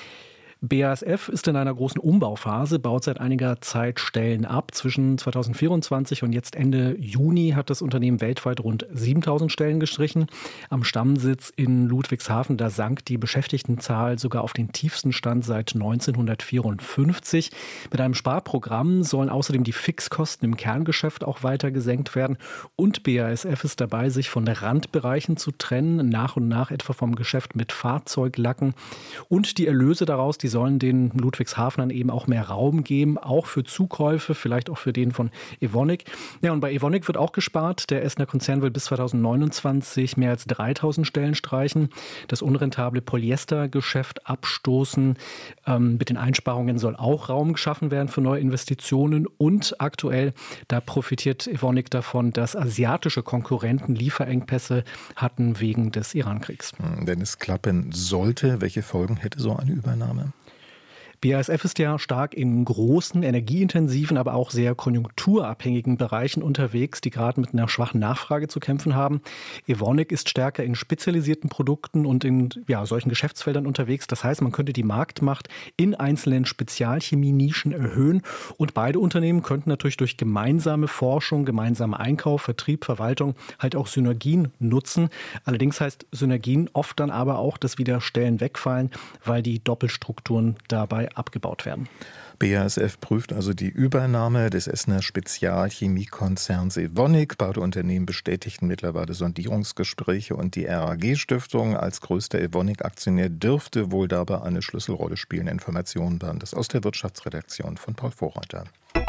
B A S F ist in einer großen Umbauphase, baut seit einiger Zeit Stellen ab. Zwischen zweitausendvierundzwanzig und jetzt Ende Juni hat das Unternehmen weltweit rund siebentausend Stellen gestrichen. Am Stammsitz in Ludwigshafen, da sank die Beschäftigtenzahl sogar auf den tiefsten Stand seit neunzehnhundertvierundfünfzig. Mit einem Sparprogramm sollen außerdem die Fixkosten im Kerngeschäft auch weiter gesenkt werden. Und B A S F ist dabei, sich von Randbereichen zu trennen, nach und nach etwa vom Geschäft mit Fahrzeuglacken. Und die Erlöse daraus, die sollen den Ludwigshafenern eben auch mehr Raum geben, auch für Zukäufe, vielleicht auch für den von Evonik. Ja, und bei Evonik wird auch gespart. Der Essener Konzern will bis zweitausendneunundzwanzig mehr als dreitausend Stellen streichen, das unrentable Polyestergeschäft abstoßen. Ähm, mit den Einsparungen soll auch Raum geschaffen werden für neue Investitionen. Und aktuell, da profitiert Evonik davon, dass asiatische Konkurrenten Lieferengpässe hatten wegen des Irankriegs. Wenn es klappen sollte, welche Folgen hätte so eine Übernahme? B A S F ist ja stark in großen, energieintensiven, aber auch sehr konjunkturabhängigen Bereichen unterwegs, die gerade mit einer schwachen Nachfrage zu kämpfen haben. Evonik ist stärker in spezialisierten Produkten und in ja, solchen Geschäftsfeldern unterwegs. Das heißt, man könnte die Marktmacht in einzelnen Spezialchemie-Nischen erhöhen. Und beide Unternehmen könnten natürlich durch gemeinsame Forschung, gemeinsamen Einkauf, Vertrieb, Verwaltung halt auch Synergien nutzen. Allerdings heißt Synergien oft dann aber auch, dass wieder Stellen wegfallen, weil die Doppelstrukturen dabei abgebaut werden. B A S F prüft also die Übernahme des Essener Spezialchemiekonzerns Evonik. Beide Unternehmen bestätigten mittlerweile Sondierungsgespräche und die R A G-Stiftung als größter Evonik-Aktionär dürfte wohl dabei eine Schlüsselrolle spielen. Informationen waren das aus der Wirtschaftsredaktion von Paul Vorreiter.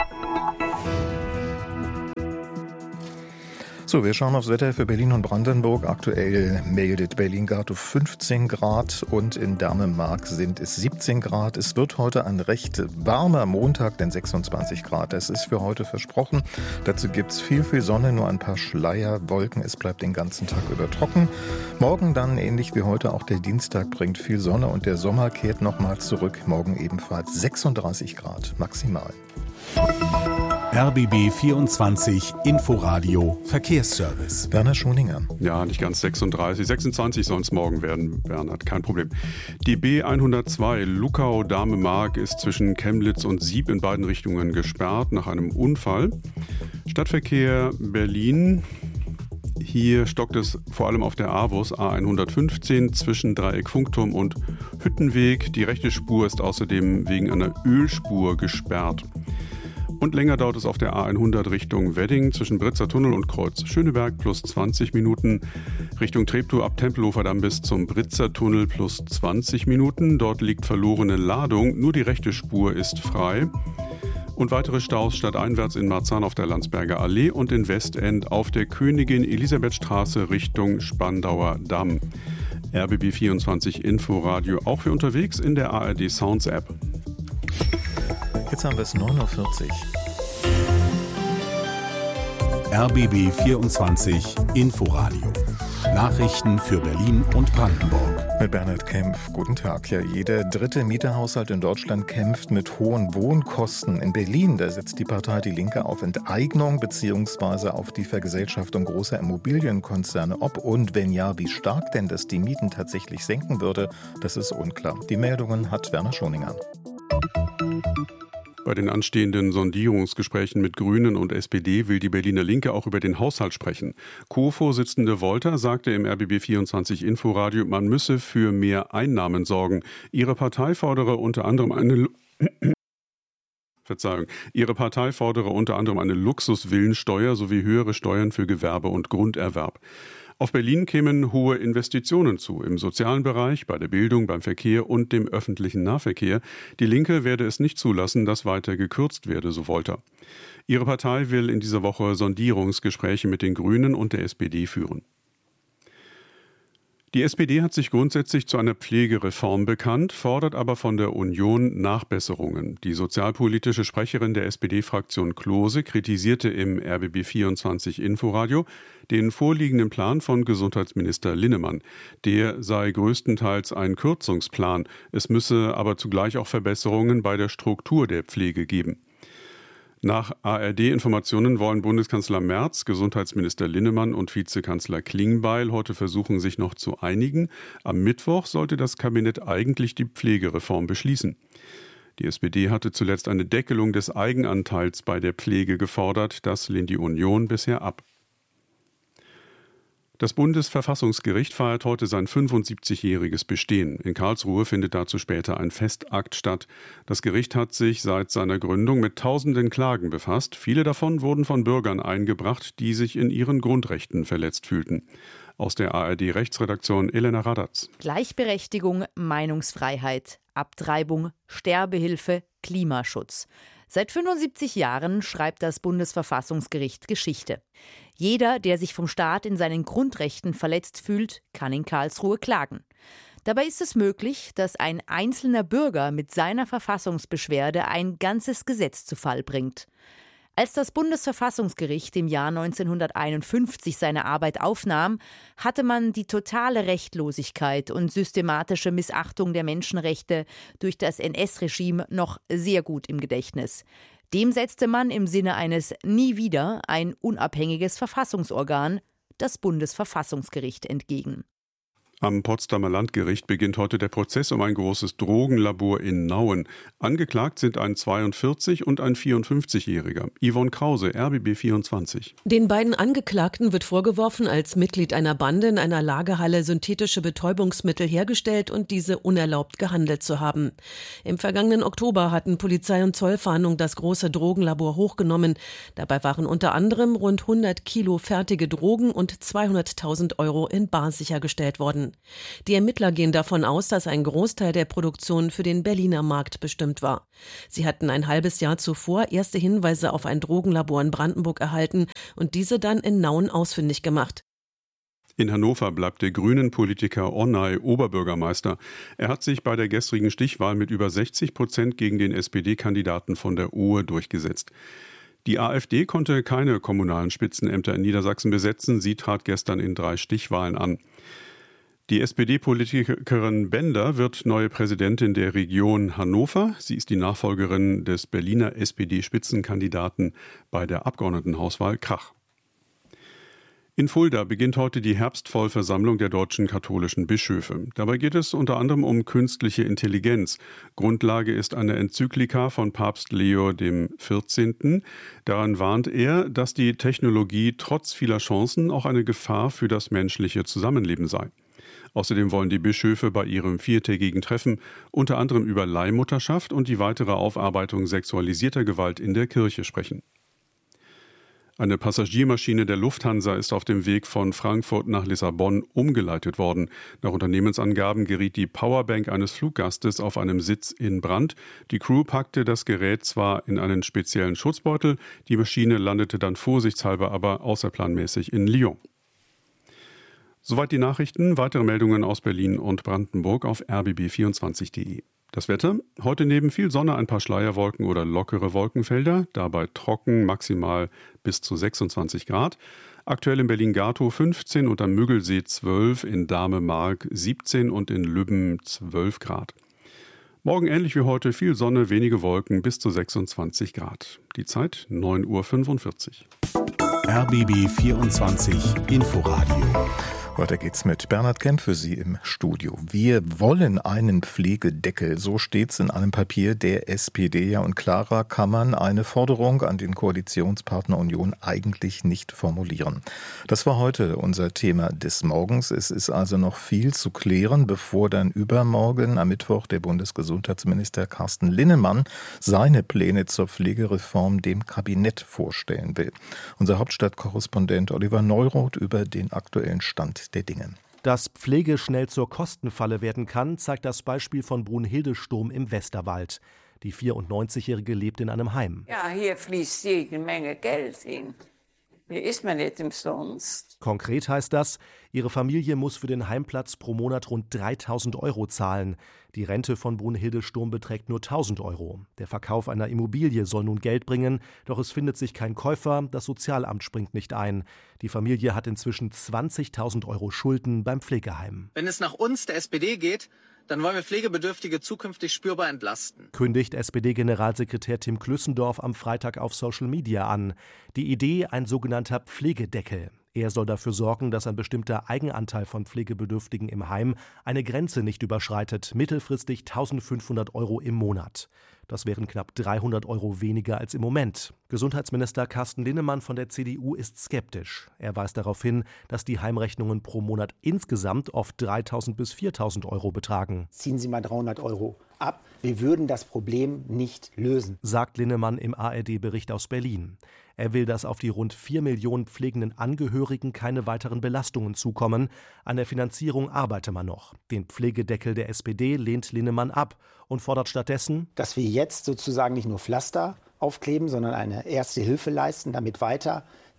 So, wir schauen aufs Wetter für Berlin und Brandenburg. Aktuell meldet Berlin gerade fünfzehn Grad und in Dänemark sind es siebzehn Grad. Es wird heute ein recht warmer Montag, denn sechsundzwanzig Grad. Das ist für heute versprochen. Dazu gibt es viel, viel Sonne, nur ein paar Schleierwolken. Es bleibt den ganzen Tag über trocken. Morgen dann, ähnlich wie heute, auch der Dienstag bringt viel Sonne und der Sommer kehrt nochmal zurück. Morgen ebenfalls sechsunddreißig Grad maximal. R B B vierundzwanzig Inforadio Verkehrsservice. Werner Schoninger. Ja, nicht ganz sechsunddreißig, sechsundzwanzig soll es morgen werden, Bernhard, kein Problem. Die B hundertzwei Luckau-Dahme-Mark ist zwischen Chemnitz und Sieb in beiden Richtungen gesperrt nach einem Unfall. Stadtverkehr Berlin. Hier stockt es vor allem auf der AWUS A hundertfünfzehn zwischen Dreieck Funkturm und Hüttenweg. Die rechte Spur ist außerdem wegen einer Ölspur gesperrt. Und länger dauert es auf der A hundert Richtung Wedding zwischen Britzer Tunnel und Kreuz Schöneberg plus zwanzig Minuten. Richtung Treptow ab Tempelhofer Damm bis zum Britzer Tunnel plus zwanzig Minuten. Dort liegt verlorene Ladung, nur die rechte Spur ist frei. Und weitere Staus stadteinwärts in Marzahn auf der Landsberger Allee und in Westend auf der Königin-Elisabeth-Straße Richtung Spandauer Damm. R B B vierundzwanzig Inforadio auch für unterwegs in der A R D Sounds App. Jetzt haben wir es neun Uhr vierzig. R B B vierundzwanzig Inforadio. Nachrichten für Berlin und Brandenburg. Mit Bernhard Kempf. Guten Tag. Ja, jeder dritte Mieterhaushalt in Deutschland kämpft mit hohen Wohnkosten. In Berlin, da setzt die Partei Die Linke auf Enteignung bzw. auf die Vergesellschaftung großer Immobilienkonzerne. Ob und wenn ja, wie stark denn das die Mieten tatsächlich senken würde, das ist unklar. Die Meldungen hat Werner Schoninger. Bei den anstehenden Sondierungsgesprächen mit Grünen und S P D will die Berliner Linke auch über den Haushalt sprechen. Co-Vorsitzende Wolter sagte im R B B vierundzwanzig Inforadio, man müsse für mehr Einnahmen sorgen. Ihre Partei fordere unter anderem eine Verzeihung. Ihre Partei fordere unter anderem eine Luxusvillensteuer sowie höhere Steuern für Gewerbe und Grunderwerb. Auf Berlin kämen hohe Investitionen zu, im sozialen Bereich, bei der Bildung, beim Verkehr und dem öffentlichen Nahverkehr. Die Linke werde es nicht zulassen, dass weiter gekürzt werde, so Wolter. Ihre Partei will in dieser Woche Sondierungsgespräche mit den Grünen und der S P D führen. Die S P D hat sich grundsätzlich zu einer Pflegereform bekannt, fordert aber von der Union Nachbesserungen. Die sozialpolitische Sprecherin der S P D-Fraktion Klose kritisierte im R B B vierundzwanzig Inforadio den vorliegenden Plan von Gesundheitsminister Linnemann. Der sei größtenteils ein Kürzungsplan. Es müsse aber zugleich auch Verbesserungen bei der Struktur der Pflege geben. Nach A R D-Informationen wollen Bundeskanzler Merz, Gesundheitsminister Linnemann und Vizekanzler Klingbeil heute versuchen, sich noch zu einigen. Am Mittwoch sollte das Kabinett eigentlich die Pflegereform beschließen. Die S P D hatte zuletzt eine Deckelung des Eigenanteils bei der Pflege gefordert. Das lehnt die Union bisher ab. Das Bundesverfassungsgericht feiert heute sein fünfundsiebzigjähriges Bestehen. In Karlsruhe findet dazu später ein Festakt statt. Das Gericht hat sich seit seiner Gründung mit tausenden Klagen befasst. Viele davon wurden von Bürgern eingebracht, die sich in ihren Grundrechten verletzt fühlten. Aus der A R D-Rechtsredaktion Elena Radatz. Gleichberechtigung, Meinungsfreiheit, Abtreibung, Sterbehilfe, Klimaschutz. Seit fünfundsiebzig Jahren schreibt das Bundesverfassungsgericht Geschichte. Jeder, der sich vom Staat in seinen Grundrechten verletzt fühlt, kann in Karlsruhe klagen. Dabei ist es möglich, dass ein einzelner Bürger mit seiner Verfassungsbeschwerde ein ganzes Gesetz zu Fall bringt. Als das Bundesverfassungsgericht im Jahr neunzehnhunderteinundfünfzig seine Arbeit aufnahm, hatte man die totale Rechtlosigkeit und systematische Missachtung der Menschenrechte durch das N S-Regime noch sehr gut im Gedächtnis. Dem setzte man im Sinne eines Nie wieder ein unabhängiges Verfassungsorgan, das Bundesverfassungsgericht, entgegen. Am Potsdamer Landgericht beginnt heute der Prozess um ein großes Drogenlabor in Nauen. Angeklagt sind ein zweiundvierzig- und ein vierundfünfzigjähriger. Yvonne Krause, R B B vierundzwanzig. Den beiden Angeklagten wird vorgeworfen, als Mitglied einer Bande in einer Lagerhalle synthetische Betäubungsmittel hergestellt und diese unerlaubt gehandelt zu haben. Im vergangenen Oktober hatten Polizei und Zollfahndung das große Drogenlabor hochgenommen. Dabei waren unter anderem rund hundert Kilo fertige Drogen und zweihunderttausend Euro in bar sichergestellt worden. Die Ermittler gehen davon aus, dass ein Großteil der Produktion für den Berliner Markt bestimmt war. Sie hatten ein halbes Jahr zuvor erste Hinweise auf ein Drogenlabor in Brandenburg erhalten und diese dann in Nauen ausfindig gemacht. In Hannover bleibt der Grünen-Politiker Ornay Oberbürgermeister. Er hat sich bei der gestrigen Stichwahl mit über sechzig Prozent gegen den S P D-Kandidaten von der Ohe durchgesetzt. Die AfD konnte keine kommunalen Spitzenämter in Niedersachsen besetzen. Sie trat gestern in drei Stichwahlen an. Die S P D-Politikerin Bender wird neue Präsidentin der Region Hannover. Sie ist die Nachfolgerin des Berliner S P D-Spitzenkandidaten bei der Abgeordnetenhauswahl Krach. In Fulda beginnt heute die Herbstvollversammlung der deutschen katholischen Bischöfe. Dabei geht es unter anderem um künstliche Intelligenz. Grundlage ist eine Enzyklika von Papst Leo der vierzehnte. Daran warnt er, dass die Technologie trotz vieler Chancen auch eine Gefahr für das menschliche Zusammenleben sei. Außerdem wollen die Bischöfe bei ihrem viertägigen Treffen unter anderem über Leihmutterschaft und die weitere Aufarbeitung sexualisierter Gewalt in der Kirche sprechen. Eine Passagiermaschine der Lufthansa ist auf dem Weg von Frankfurt nach Lissabon umgeleitet worden. Nach Unternehmensangaben geriet die Powerbank eines Fluggastes auf einem Sitz in Brand. Die Crew packte das Gerät zwar in einen speziellen Schutzbeutel, die Maschine landete dann vorsichtshalber aber außerplanmäßig in Lyon. Soweit die Nachrichten. Weitere Meldungen aus Berlin und Brandenburg auf r b b vierundzwanzig punkt d e. Das Wetter. Heute neben viel Sonne ein paar Schleierwolken oder lockere Wolkenfelder. Dabei trocken, maximal bis zu sechsundzwanzig Grad. Aktuell in Berlin-Gatow fünfzehn und am Müggelsee zwölf, in Dahme-Mark siebzehn und in Lübben zwölf Grad. Morgen ähnlich wie heute viel Sonne, wenige Wolken bis zu sechsundzwanzig Grad. Die Zeit neun Uhr fünfundvierzig. R B B vierundzwanzig Inforadio. Weiter geht's mit Bernhard Kemp für Sie im Studio. Wir wollen einen Pflegedeckel, so steht's in einem Papier der S P D. Ja, und klarer kann man eine Forderung an den Koalitionspartner Union eigentlich nicht formulieren. Das war heute unser Thema des Morgens. Es ist also noch viel zu klären, bevor dann übermorgen am Mittwoch der Bundesgesundheitsminister Carsten Linnemann seine Pläne zur Pflegereform dem Kabinett vorstellen will. Unser Hauptstadtkorrespondent Oliver Neuroth über den aktuellen Stand der Dinge. Dass Pflege schnell zur Kostenfalle werden kann, zeigt das Beispiel von Brunhilde Sturm im Westerwald. Die vierundneunzigjährige lebt in einem Heim. Ja, hier fließt jede Menge Geld hin. Hier ist man nicht umsonst. Konkret heißt das, ihre Familie muss für den Heimplatz pro Monat rund dreitausend Euro zahlen. Die Rente von Brunhilde Sturm beträgt nur tausend Euro. Der Verkauf einer Immobilie soll nun Geld bringen, doch es findet sich kein Käufer, das Sozialamt springt nicht ein. Die Familie hat inzwischen zwanzigtausend Euro Schulden beim Pflegeheim. Wenn es nach uns, der S P D, geht, dann wollen wir Pflegebedürftige zukünftig spürbar entlasten. Kündigt S P D-Generalsekretär Tim Klüssendorf am Freitag auf Social Media an. Die Idee, ein sogenannter Pflegedeckel. Er soll dafür sorgen, dass ein bestimmter Eigenanteil von Pflegebedürftigen im Heim eine Grenze nicht überschreitet, mittelfristig eintausendfünfhundert Euro im Monat. Das wären knapp dreihundert Euro weniger als im Moment. Gesundheitsminister Carsten Linnemann von der C D U ist skeptisch. Er weist darauf hin, dass die Heimrechnungen pro Monat insgesamt oft dreitausend bis viertausend Euro betragen. Ziehen Sie mal dreihundert Euro ab. Wir würden das Problem nicht lösen, sagt Linnemann im A R D-Bericht aus Berlin. Er will, dass auf die rund vier Millionen pflegenden Angehörigen keine weiteren Belastungen zukommen. An der Finanzierung arbeite man noch. Den Pflegedeckel der S P D lehnt Linnemann ab und fordert stattdessen, dass wir jetzt sozusagen nicht nur Pflaster aufkleben, sondern eine erste Hilfe leisten, damit weiter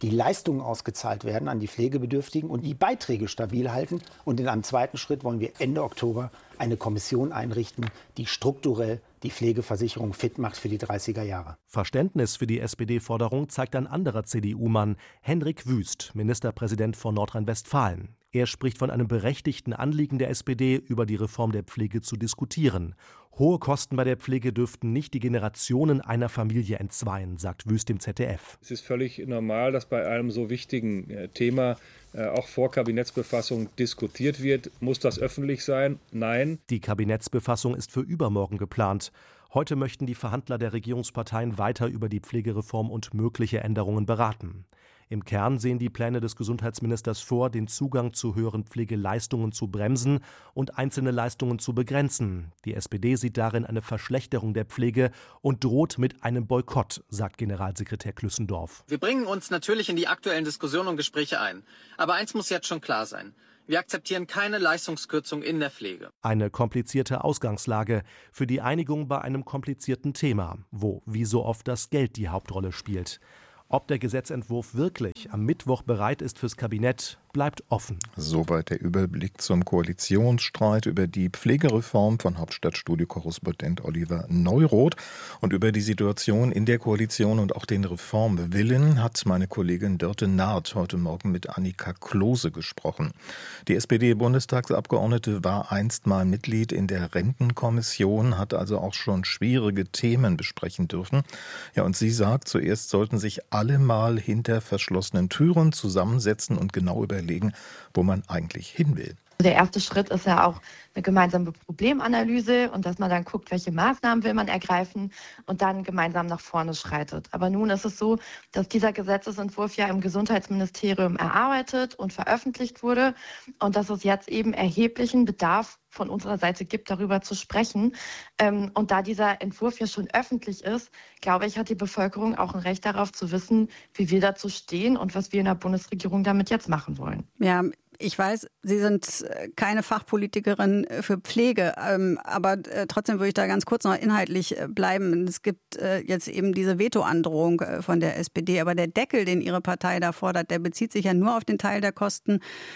die Leistungen ausgezahlt werden an die Pflegebedürftigen und die Beiträge stabil halten. Und in einem zweiten Schritt wollen wir Ende Oktober eine Kommission einrichten, die strukturell die Pflegeversicherung fit macht für die dreißiger Jahre. Verständnis für die S P D-Forderung zeigt ein anderer C D U-Mann, Hendrik Wüst, Ministerpräsident von Nordrhein-Westfalen. Er spricht von einem berechtigten Anliegen der S P D, über die Reform der Pflege zu diskutieren. Hohe Kosten bei der Pflege dürften nicht die Generationen einer Familie entzweien, sagt Wüst im Z D F. Es ist völlig normal, dass bei einem so wichtigen Thema auch vor Kabinettsbefassung diskutiert wird. Muss das öffentlich sein? Nein. Die Kabinettsbefassung ist für übermorgen geplant. Heute möchten die Verhandler der Regierungsparteien weiter über die Pflegereform und mögliche Änderungen beraten. Im Kern sehen die Pläne des Gesundheitsministers vor, den Zugang zu höheren Pflegeleistungen zu bremsen und einzelne Leistungen zu begrenzen. Die S P D sieht darin eine Verschlechterung der Pflege und droht mit einem Boykott, sagt Generalsekretär Klüssendorf. Wir bringen uns natürlich in die aktuellen Diskussionen und Gespräche ein. Aber eins muss jetzt schon klar sein. Wir akzeptieren keine Leistungskürzung in der Pflege. Eine komplizierte Ausgangslage für die Einigung bei einem komplizierten Thema, wo wie so oft das Geld die Hauptrolle spielt. Ob der Gesetzentwurf wirklich am Mittwoch bereit ist fürs Kabinett, bleibt offen. Soweit der Überblick zum Koalitionsstreit über die Pflegereform von Hauptstadtstudio-Korrespondent Oliver Neuroth. Und über die Situation in der Koalition und auch den Reformwillen hat meine Kollegin Dörte Naht heute Morgen mit Annika Klose gesprochen. Die S P D-Bundestagsabgeordnete war einst mal Mitglied in der Rentenkommission, hat also auch schon schwierige Themen besprechen dürfen. Ja, und sie sagt, zuerst sollten sich alle mal hinter verschlossenen Türen zusammensetzen und genau überlegen, wo man eigentlich hin will. Der erste Schritt ist ja auch eine gemeinsame Problemanalyse und dass man dann guckt, welche Maßnahmen will man ergreifen und dann gemeinsam nach vorne schreitet. Aber nun ist es so, dass dieser Gesetzesentwurf ja im Gesundheitsministerium erarbeitet und veröffentlicht wurde und dass es jetzt eben erheblichen Bedarf von unserer Seite gibt, darüber zu sprechen. Und da dieser Entwurf ja schon öffentlich ist, glaube ich, hat die Bevölkerung auch ein Recht darauf zu wissen, wie wir dazu stehen und was wir in der Bundesregierung damit jetzt machen wollen. Ja, ich weiß, Sie sind keine Fachpolitikerin für Pflege, aber trotzdem würde ich da ganz kurz noch inhaltlich bleiben. Es gibt jetzt eben diese Vetoandrohung von der S P D, aber der Deckel, den Ihre Partei da fordert, der bezieht sich ja nur auf den Teil der Kosten,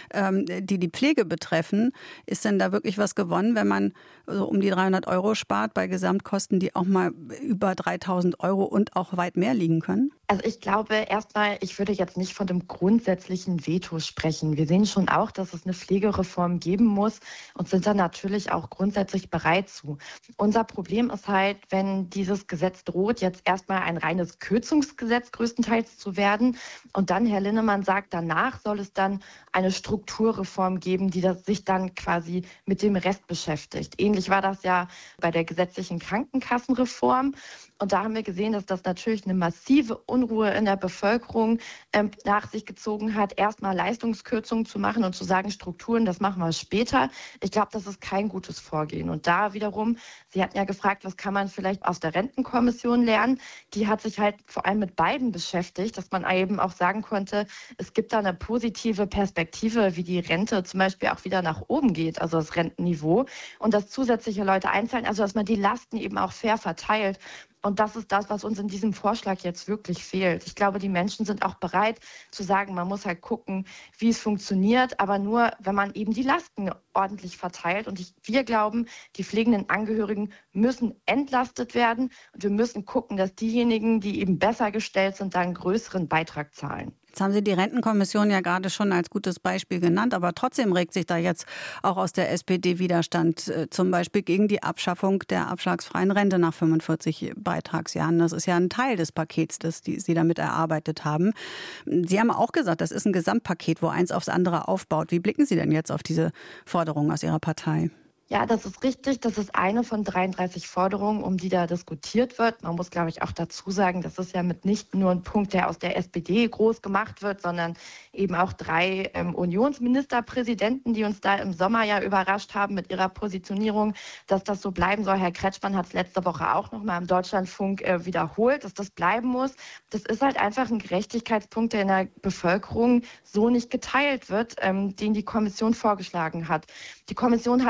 die die Pflege betreffen. Ist denn da wirklich was gewonnen, wenn man so um die dreihundert Euro spart bei Gesamtkosten, die auch mal über dreitausend Euro und auch weit mehr liegen können? Also ich glaube erstmal, ich würde jetzt nicht von dem grundsätzlichen Veto sprechen. Wir sehen schon auch, dass es eine Pflegereform geben muss und sind da natürlich auch grundsätzlich bereit zu. Unser Problem ist halt, wenn dieses Gesetz droht, jetzt erstmal ein reines Kürzungsgesetz größtenteils zu werden und dann, Herr Linnemann sagt, danach soll es dann eine Strukturreform geben, die das sich dann quasi mit dem Rest beschäftigt. Ähnlich war das ja bei der gesetzlichen Krankenkassenreform. Und da haben wir gesehen, dass das natürlich eine massive Unruhe in der Bevölkerung ähm, nach sich gezogen hat, erstmal Leistungskürzungen zu machen und zu sagen, Strukturen, das machen wir später. Ich glaube, das ist kein gutes Vorgehen. Und da wiederum, Sie hatten ja gefragt, was kann man vielleicht aus der Rentenkommission lernen? Die hat sich halt vor allem mit beiden beschäftigt, dass man eben auch sagen konnte, es gibt da eine positive Perspektive, wie die Rente zum Beispiel auch wieder nach oben geht, also das Rentenniveau. Und dass zusätzliche Leute einzahlen, also dass man die Lasten eben auch fair verteilt. Und das ist das, was uns in diesem Vorschlag jetzt wirklich fehlt. Ich glaube, die Menschen sind auch bereit zu sagen, man muss halt gucken, wie es funktioniert, aber nur, wenn man eben die Lasten ordentlich verteilt. Und ich, wir glauben, die pflegenden Angehörigen müssen entlastet werden. Und wir müssen gucken, dass diejenigen, die eben besser gestellt sind, da einen größeren Beitrag zahlen. Jetzt haben Sie die Rentenkommission ja gerade schon als gutes Beispiel genannt, aber trotzdem regt sich da jetzt auch aus der S P D Widerstand, äh, zum Beispiel gegen die Abschaffung der abschlagsfreien Rente nach fünfundvierzig Beitragsjahren. Das ist ja ein Teil des Pakets, das die Sie damit erarbeitet haben. Sie haben auch gesagt, das ist ein Gesamtpaket, wo eins aufs andere aufbaut. Wie blicken Sie denn jetzt auf diese Forderungen aus Ihrer Partei? Ja, das ist richtig. Das ist eine von dreiunddreißig Forderungen, um die da diskutiert wird. Man muss, glaube ich, auch dazu sagen, das ist ja mitnichten nur ein Punkt, der aus der S P D groß gemacht wird, sondern eben auch drei ähm, Unionsministerpräsidenten, die uns da im Sommer ja überrascht haben mit ihrer Positionierung, dass das so bleiben soll. Herr Kretschmann hat es letzte Woche auch noch mal im Deutschlandfunk äh, wiederholt, dass das bleiben muss. Das ist halt einfach ein Gerechtigkeitspunkt, der in der Bevölkerung so nicht geteilt wird, ähm, den die Kommission vorgeschlagen hat. Die Kommission hat aber auch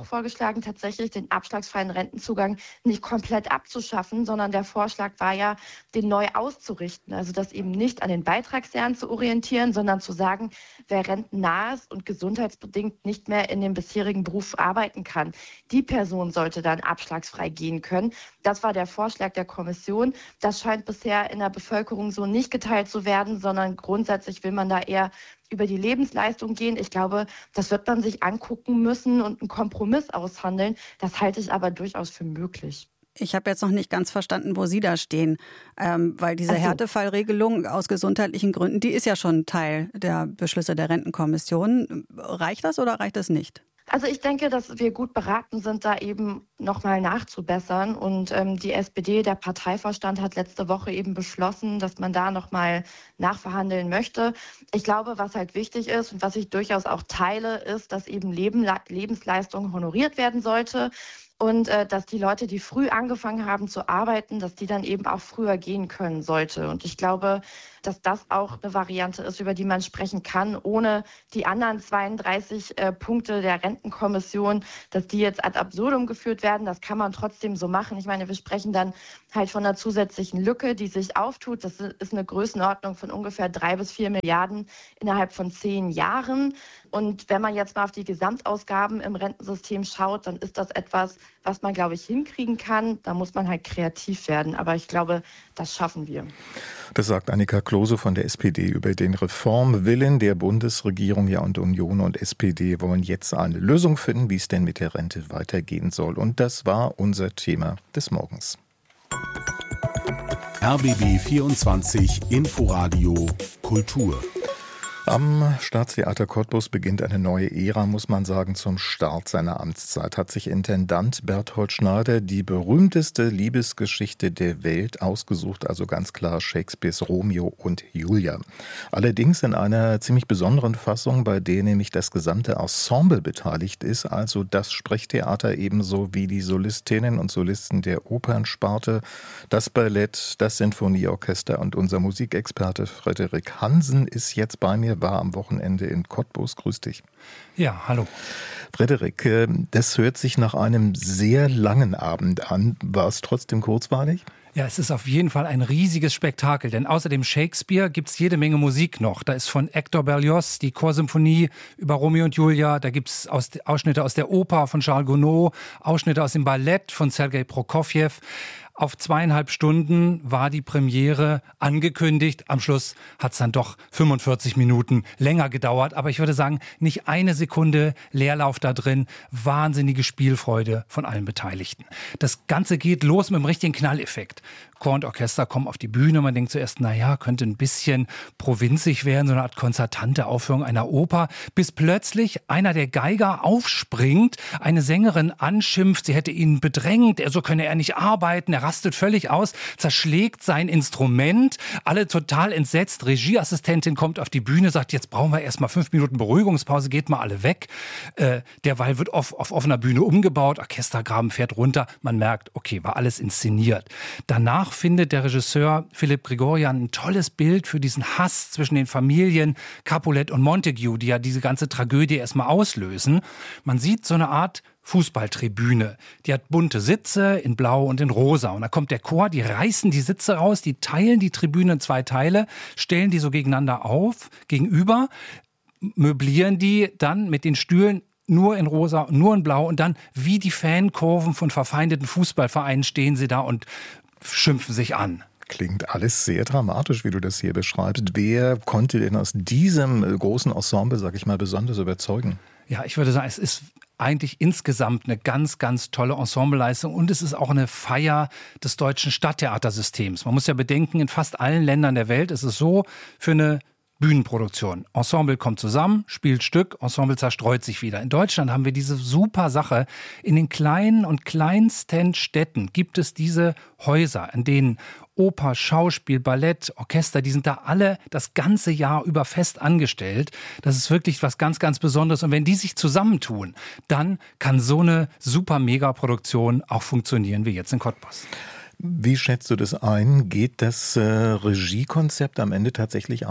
auch vorgeschlagen, tatsächlich den abschlagsfreien Rentenzugang nicht komplett abzuschaffen, sondern der Vorschlag war ja, den neu auszurichten. Also das eben nicht an den Beitragsjahren zu orientieren, sondern zu sagen, wer rentennah ist und gesundheitsbedingt nicht mehr in dem bisherigen Beruf arbeiten kann, die Person sollte dann abschlagsfrei gehen können. Das war der Vorschlag der Kommission. Das scheint bisher in der Bevölkerung so nicht geteilt zu werden, sondern grundsätzlich will man da eher über die Lebensleistung gehen. Ich glaube, das wird man sich angucken müssen und einen Kompromiss aushandeln. Das halte ich aber durchaus für möglich. Ich habe jetzt noch nicht ganz verstanden, wo Sie da stehen, ähm, weil diese so. Härtefallregelung aus gesundheitlichen Gründen, die ist ja schon Teil der Beschlüsse der Rentenkommission. Reicht das oder reicht das nicht? Also ich denke, dass wir gut beraten sind, da eben nochmal nachzubessern. Und ähm, die S P D, der Parteivorstand, hat letzte Woche eben beschlossen, dass man da nochmal nachverhandeln möchte. Ich glaube, was halt wichtig ist und was ich durchaus auch teile, ist, dass eben Leben, Lebensleistung honoriert werden sollte. Und äh, dass die Leute, die früh angefangen haben zu arbeiten, dass die dann eben auch früher gehen können sollte. Und ich glaube, dass das auch eine Variante ist, über die man sprechen kann, ohne die anderen zweiunddreißig äh, Punkte der Rentenkommission, dass die jetzt ad absurdum geführt werden. Das kann man trotzdem so machen. Ich meine, wir sprechen dann halt von einer zusätzlichen Lücke, die sich auftut. Das ist eine Größenordnung von ungefähr drei bis vier Milliarden innerhalb von zehn Jahren. Und wenn man jetzt mal auf die Gesamtausgaben im Rentensystem schaut, dann ist das etwas, was man, glaube ich, hinkriegen kann. Da muss man halt kreativ werden. Aber ich glaube, das schaffen wir. Das sagt Annika Klose von der S P D über den Reformwillen der Bundesregierung. Ja, und Union und S P D wollen jetzt eine Lösung finden, wie es denn mit der Rente weitergehen soll. Und das war unser Thema des Morgens. R B B vierundzwanzig Inforadio Kultur. Am Staatstheater Cottbus beginnt eine neue Ära, muss man sagen. Zum Start seiner Amtszeit hat sich Intendant Berthold Schneider die berühmteste Liebesgeschichte der Welt ausgesucht, also ganz klar Shakespeares Romeo und Julia. Allerdings in einer ziemlich besonderen Fassung, bei der nämlich das gesamte Ensemble beteiligt ist, also das Sprechtheater ebenso wie die Solistinnen und Solisten der Opernsparte, das Ballett, das Sinfonieorchester, und unser Musikexperte Frederik Hansen ist jetzt bei mir, war am Wochenende in Cottbus. Grüß dich. Ja, hallo. Frederik, das hört sich nach einem sehr langen Abend an. War es trotzdem kurzweilig? Ja, es ist auf jeden Fall ein riesiges Spektakel, denn außer dem Shakespeare gibt's jede Menge Musik noch. Da ist von Hector Berlioz die Chorsymphonie über Romeo und Julia, da gibt's aus, Ausschnitte aus der Oper von Charles Gounod, Ausschnitte aus dem Ballett von Sergei Prokofjew. Auf zweieinhalb Stunden war die Premiere angekündigt. Am Schluss hat es dann doch fünfundvierzig Minuten länger gedauert. Aber ich würde sagen, nicht eine Sekunde Leerlauf da drin. Wahnsinnige Spielfreude von allen Beteiligten. Das Ganze geht los mit einem richtigen Knalleffekt. Chor und Orchester kommen auf die Bühne. Man denkt zuerst, na ja, könnte ein bisschen provinzig werden, so eine Art konzertante Aufführung einer Oper. Bis plötzlich einer der Geiger aufspringt, eine Sängerin anschimpft, sie hätte ihn bedrängt, er so könne er nicht arbeiten. Er rastet völlig aus, zerschlägt sein Instrument. Alle total entsetzt. Regieassistentin kommt auf die Bühne, sagt, jetzt brauchen wir erst mal fünf Minuten Beruhigungspause, geht mal alle weg. Äh, derweil wird auf, auf offener Bühne umgebaut, Orchestergraben fährt runter. Man merkt, okay, war alles inszeniert. Danach findet der Regisseur Philipp Grigorian ein tolles Bild für diesen Hass zwischen den Familien Capulet und Montague, die ja diese ganze Tragödie erstmal auslösen. Man sieht so eine Art Fußballtribüne. Die hat bunte Sitze in Blau und in Rosa. Und da kommt der Chor, die reißen die Sitze raus, die teilen die Tribüne in zwei Teile, stellen die so gegeneinander auf, gegenüber, möblieren die dann mit den Stühlen nur in Rosa, nur in Blau. Und dann wie die Fankurven von verfeindeten Fußballvereinen stehen sie da und schimpfen sich an. Klingt alles sehr dramatisch, wie du das hier beschreibst. Wer konnte denn aus diesem großen Ensemble, sag ich mal, besonders überzeugen? Ja, ich würde sagen, es ist eigentlich insgesamt eine ganz, ganz tolle Ensembleleistung und es ist auch eine Feier des deutschen Stadttheatersystems. Man muss ja bedenken, in fast allen Ländern der Welt ist es so, für eine Bühnenproduktion. Ensemble kommt zusammen, spielt Stück, Ensemble zerstreut sich wieder. In Deutschland haben wir diese super Sache. In den kleinen und kleinsten Städten gibt es diese Häuser, in denen Oper, Schauspiel, Ballett, Orchester, die sind da alle das ganze Jahr über fest angestellt. Das ist wirklich was ganz, ganz Besonderes. Und wenn die sich zusammentun, dann kann so eine super Megaproduktion auch funktionieren wie jetzt in Cottbus. Wie schätzt du das ein? Geht das äh, Regiekonzept am Ende tatsächlich auf?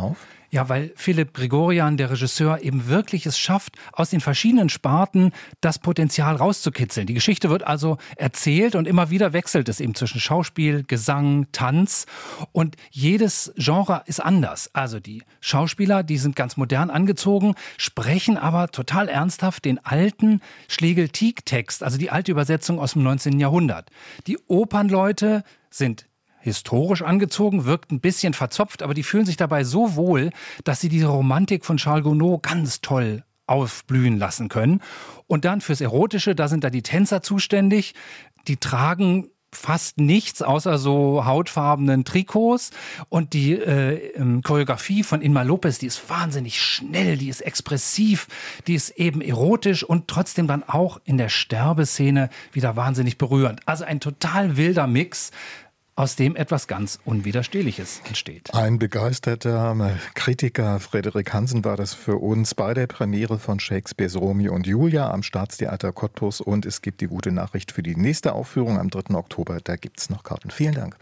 Ja, weil Philipp Grigorian, der Regisseur, eben wirklich es schafft, aus den verschiedenen Sparten das Potenzial rauszukitzeln. Die Geschichte wird also erzählt und immer wieder wechselt es eben zwischen Schauspiel, Gesang, Tanz und jedes Genre ist anders. Also die Schauspieler, die sind ganz modern angezogen, sprechen aber total ernsthaft den alten Schlegel-Tieck-Text, also die alte Übersetzung aus dem neunzehnten Jahrhundert. Die Opernleute sind historisch angezogen, wirkt ein bisschen verzopft, aber die fühlen sich dabei so wohl, dass sie diese Romantik von Charles Gounod ganz toll aufblühen lassen können. Und dann fürs Erotische, da sind da die Tänzer zuständig, die tragen fast nichts außer so hautfarbenen Trikots und die äh, Choreografie von Inma Lopez, die ist wahnsinnig schnell, die ist expressiv, die ist eben erotisch und trotzdem dann auch in der Sterbeszene wieder wahnsinnig berührend. Also ein total wilder Mix, aus dem etwas ganz Unwiderstehliches entsteht. Ein begeisterter Kritiker, Frederik Hansen, war das für uns bei der Premiere von Shakespeares Romeo und Julia am Staatstheater Cottbus. Und es gibt die gute Nachricht für die nächste Aufführung am dritten Oktober. Da gibt es noch Karten. Vielen Dank.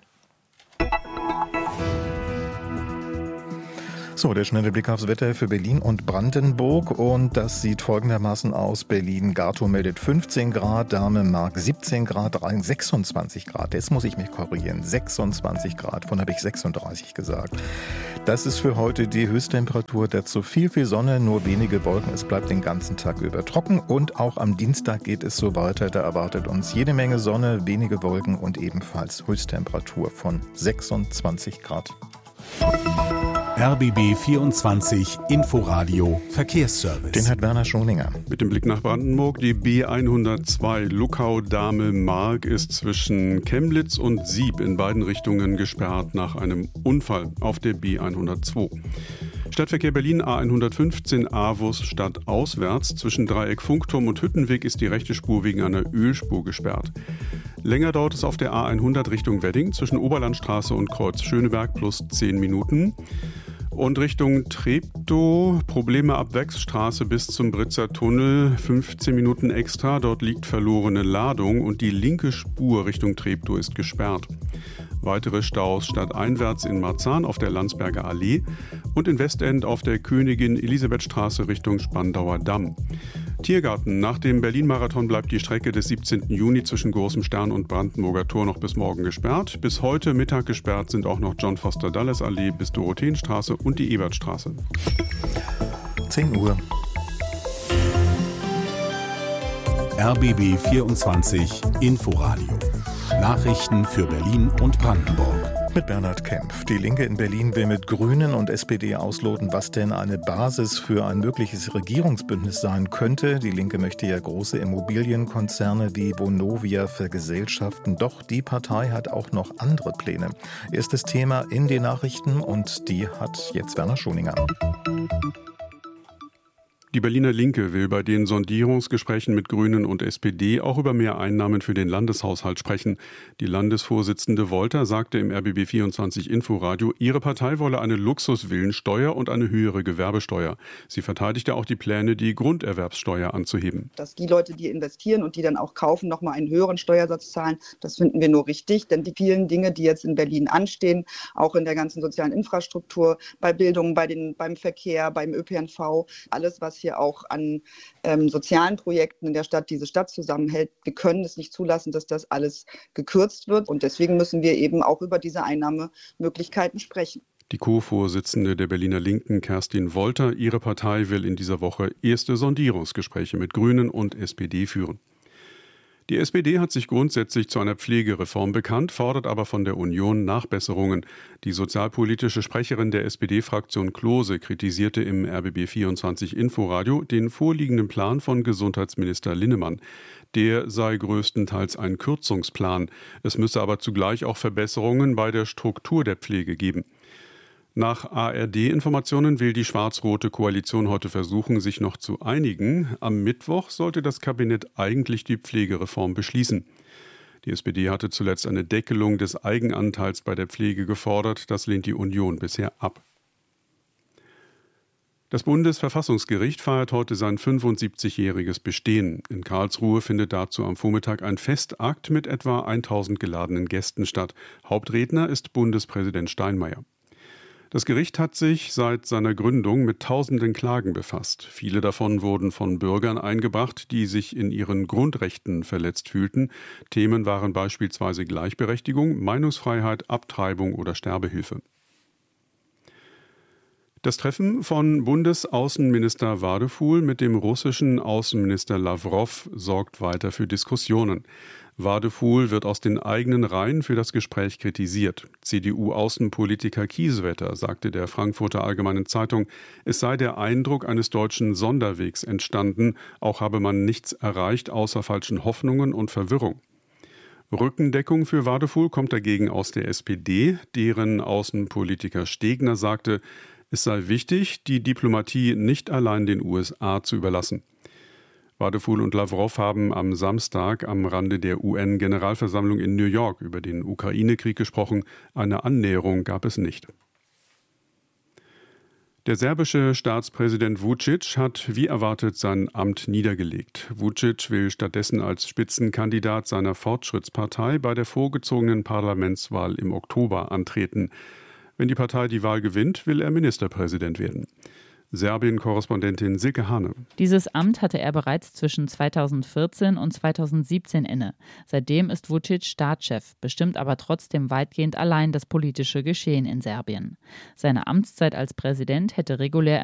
So, der schnelle Blick aufs Wetter für Berlin und Brandenburg und das sieht folgendermaßen aus. Berlin-Gatow meldet fünfzehn Grad, Dahme-Mark siebzehn Grad, Rhein sechsundzwanzig Grad. Jetzt muss ich mich korrigieren, sechsundzwanzig Grad, von habe ich sechsunddreißig gesagt. Das ist für heute die Höchsttemperatur, dazu viel, viel Sonne, nur wenige Wolken. Es bleibt den ganzen Tag über trocken und auch am Dienstag geht es so weiter. Da erwartet uns jede Menge Sonne, wenige Wolken und ebenfalls Höchsttemperatur von sechsundzwanzig Grad. R B B vierundzwanzig Inforadio Verkehrsservice. Den hat Werner Schoninger. Mit dem Blick nach Brandenburg, die B hundertzwei Luckau-Dahme-Mark ist zwischen Chemnitz und Sieb in beiden Richtungen gesperrt nach einem Unfall auf der B hundertzwei. Stadtverkehr Berlin A hundertfünfzehn Avus stadtauswärts. Zwischen Dreieck Funkturm und Hüttenweg ist die rechte Spur wegen einer Ölspur gesperrt. Länger dauert es auf der A hundert Richtung Wedding zwischen Oberlandstraße und Kreuz Schöneberg plus zehn Minuten. Und Richtung Treptow, Probleme ab Wechsstraße bis zum Britzer Tunnel, fünfzehn Minuten extra. Dort liegt verlorene Ladung und die linke Spur Richtung Treptow ist gesperrt. Weitere Staus stadteinwärts in Marzahn auf der Landsberger Allee und in Westend auf der Königin-Elisabeth-Straße Richtung Spandauer Damm. Tiergarten. Nach dem Berlin-Marathon bleibt die Strecke des siebzehnten Juni zwischen Großem Stern und Brandenburger Tor noch bis morgen gesperrt. Bis heute Mittag gesperrt sind auch noch John Foster Dulles Allee bis Dorotheenstraße und die Ebertstraße. zehn Uhr. R B B vierundzwanzig Inforadio. Nachrichten für Berlin und Brandenburg. Mit Bernhard Kempf. Die Linke in Berlin will mit Grünen und S P D ausloten, was denn eine Basis für ein mögliches Regierungsbündnis sein könnte. Die Linke möchte ja große Immobilienkonzerne wie Vonovia vergesellschaften. Doch die Partei hat auch noch andere Pläne. Erstes Thema in den Nachrichten und die hat jetzt Werner Schoninger. Die Berliner Linke will bei den Sondierungsgesprächen mit Grünen und S P D auch über mehr Einnahmen für den Landeshaushalt sprechen. Die Landesvorsitzende Wolter sagte im R B B vierundzwanzig Inforadio, ihre Partei wolle eine Luxusvillensteuer und eine höhere Gewerbesteuer. Sie verteidigte auch die Pläne, die Grunderwerbssteuer anzuheben. Dass die Leute, die investieren und die dann auch kaufen, nochmal einen höheren Steuersatz zahlen, das finden wir nur richtig. Denn die vielen Dinge, die jetzt in Berlin anstehen, auch in der ganzen sozialen Infrastruktur, bei Bildung, bei den, beim Verkehr, beim Ö P N V, alles, was hier auch an ähm, sozialen Projekten in der Stadt diese Stadt zusammenhält. Wir können es nicht zulassen, dass das alles gekürzt wird. Und deswegen müssen wir eben auch über diese Einnahmemöglichkeiten sprechen. Die Co-Vorsitzende der Berliner Linken, Kerstin Wolter, ihre Partei will in dieser Woche erste Sondierungsgespräche mit Grünen und S P D führen. Die S P D hat sich grundsätzlich zu einer Pflegereform bekannt, fordert aber von der Union Nachbesserungen. Die sozialpolitische Sprecherin der S P D-Fraktion Klose kritisierte im R B B vierundzwanzig Inforadio den vorliegenden Plan von Gesundheitsminister Linnemann. Der sei größtenteils ein Kürzungsplan. Es müsse aber zugleich auch Verbesserungen bei der Struktur der Pflege geben. Nach A R D-Informationen will die schwarz-rote Koalition heute versuchen, sich noch zu einigen. Am Mittwoch sollte das Kabinett eigentlich die Pflegereform beschließen. Die S P D hatte zuletzt eine Deckelung des Eigenanteils bei der Pflege gefordert. Das lehnt die Union bisher ab. Das Bundesverfassungsgericht feiert heute sein fünfundsiebzigjähriges Bestehen. In Karlsruhe findet dazu am Vormittag ein Festakt mit etwa tausend geladenen Gästen statt. Hauptredner ist Bundespräsident Steinmeier. Das Gericht hat sich seit seiner Gründung mit tausenden Klagen befasst. Viele davon wurden von Bürgern eingebracht, die sich in ihren Grundrechten verletzt fühlten. Themen waren beispielsweise Gleichberechtigung, Meinungsfreiheit, Abtreibung oder Sterbehilfe. Das Treffen von Bundesaußenminister Wadefuhl mit dem russischen Außenminister Lawrow sorgt weiter für Diskussionen. Wadefuhl wird aus den eigenen Reihen für das Gespräch kritisiert. C D U-Außenpolitiker Kiesewetter sagte der Frankfurter Allgemeinen Zeitung, es sei der Eindruck eines deutschen Sonderwegs entstanden, auch habe man nichts erreicht außer falschen Hoffnungen und Verwirrung. Rückendeckung für Wadefuhl kommt dagegen aus der S P D, deren Außenpolitiker Stegner sagte, es sei wichtig, die Diplomatie nicht allein den U S A zu überlassen. Wadefuhl und Lawrow haben am Samstag am Rande der U N-Generalversammlung in New York über den Ukraine-Krieg gesprochen. Eine Annäherung gab es nicht. Der serbische Staatspräsident Vučić hat wie erwartet sein Amt niedergelegt. Vučić will stattdessen als Spitzenkandidat seiner Fortschrittspartei bei der vorgezogenen Parlamentswahl im Oktober antreten. Wenn die Partei die Wahl gewinnt, will er Ministerpräsident werden. Serbien-Korrespondentin Silke Hane. Dieses Amt hatte er bereits zwischen zweitausendvierzehn und zweitausendsiebzehn inne. Seitdem ist Vučić Staatschef, bestimmt aber trotzdem weitgehend allein das politische Geschehen in Serbien. Seine Amtszeit als Präsident hätte regulär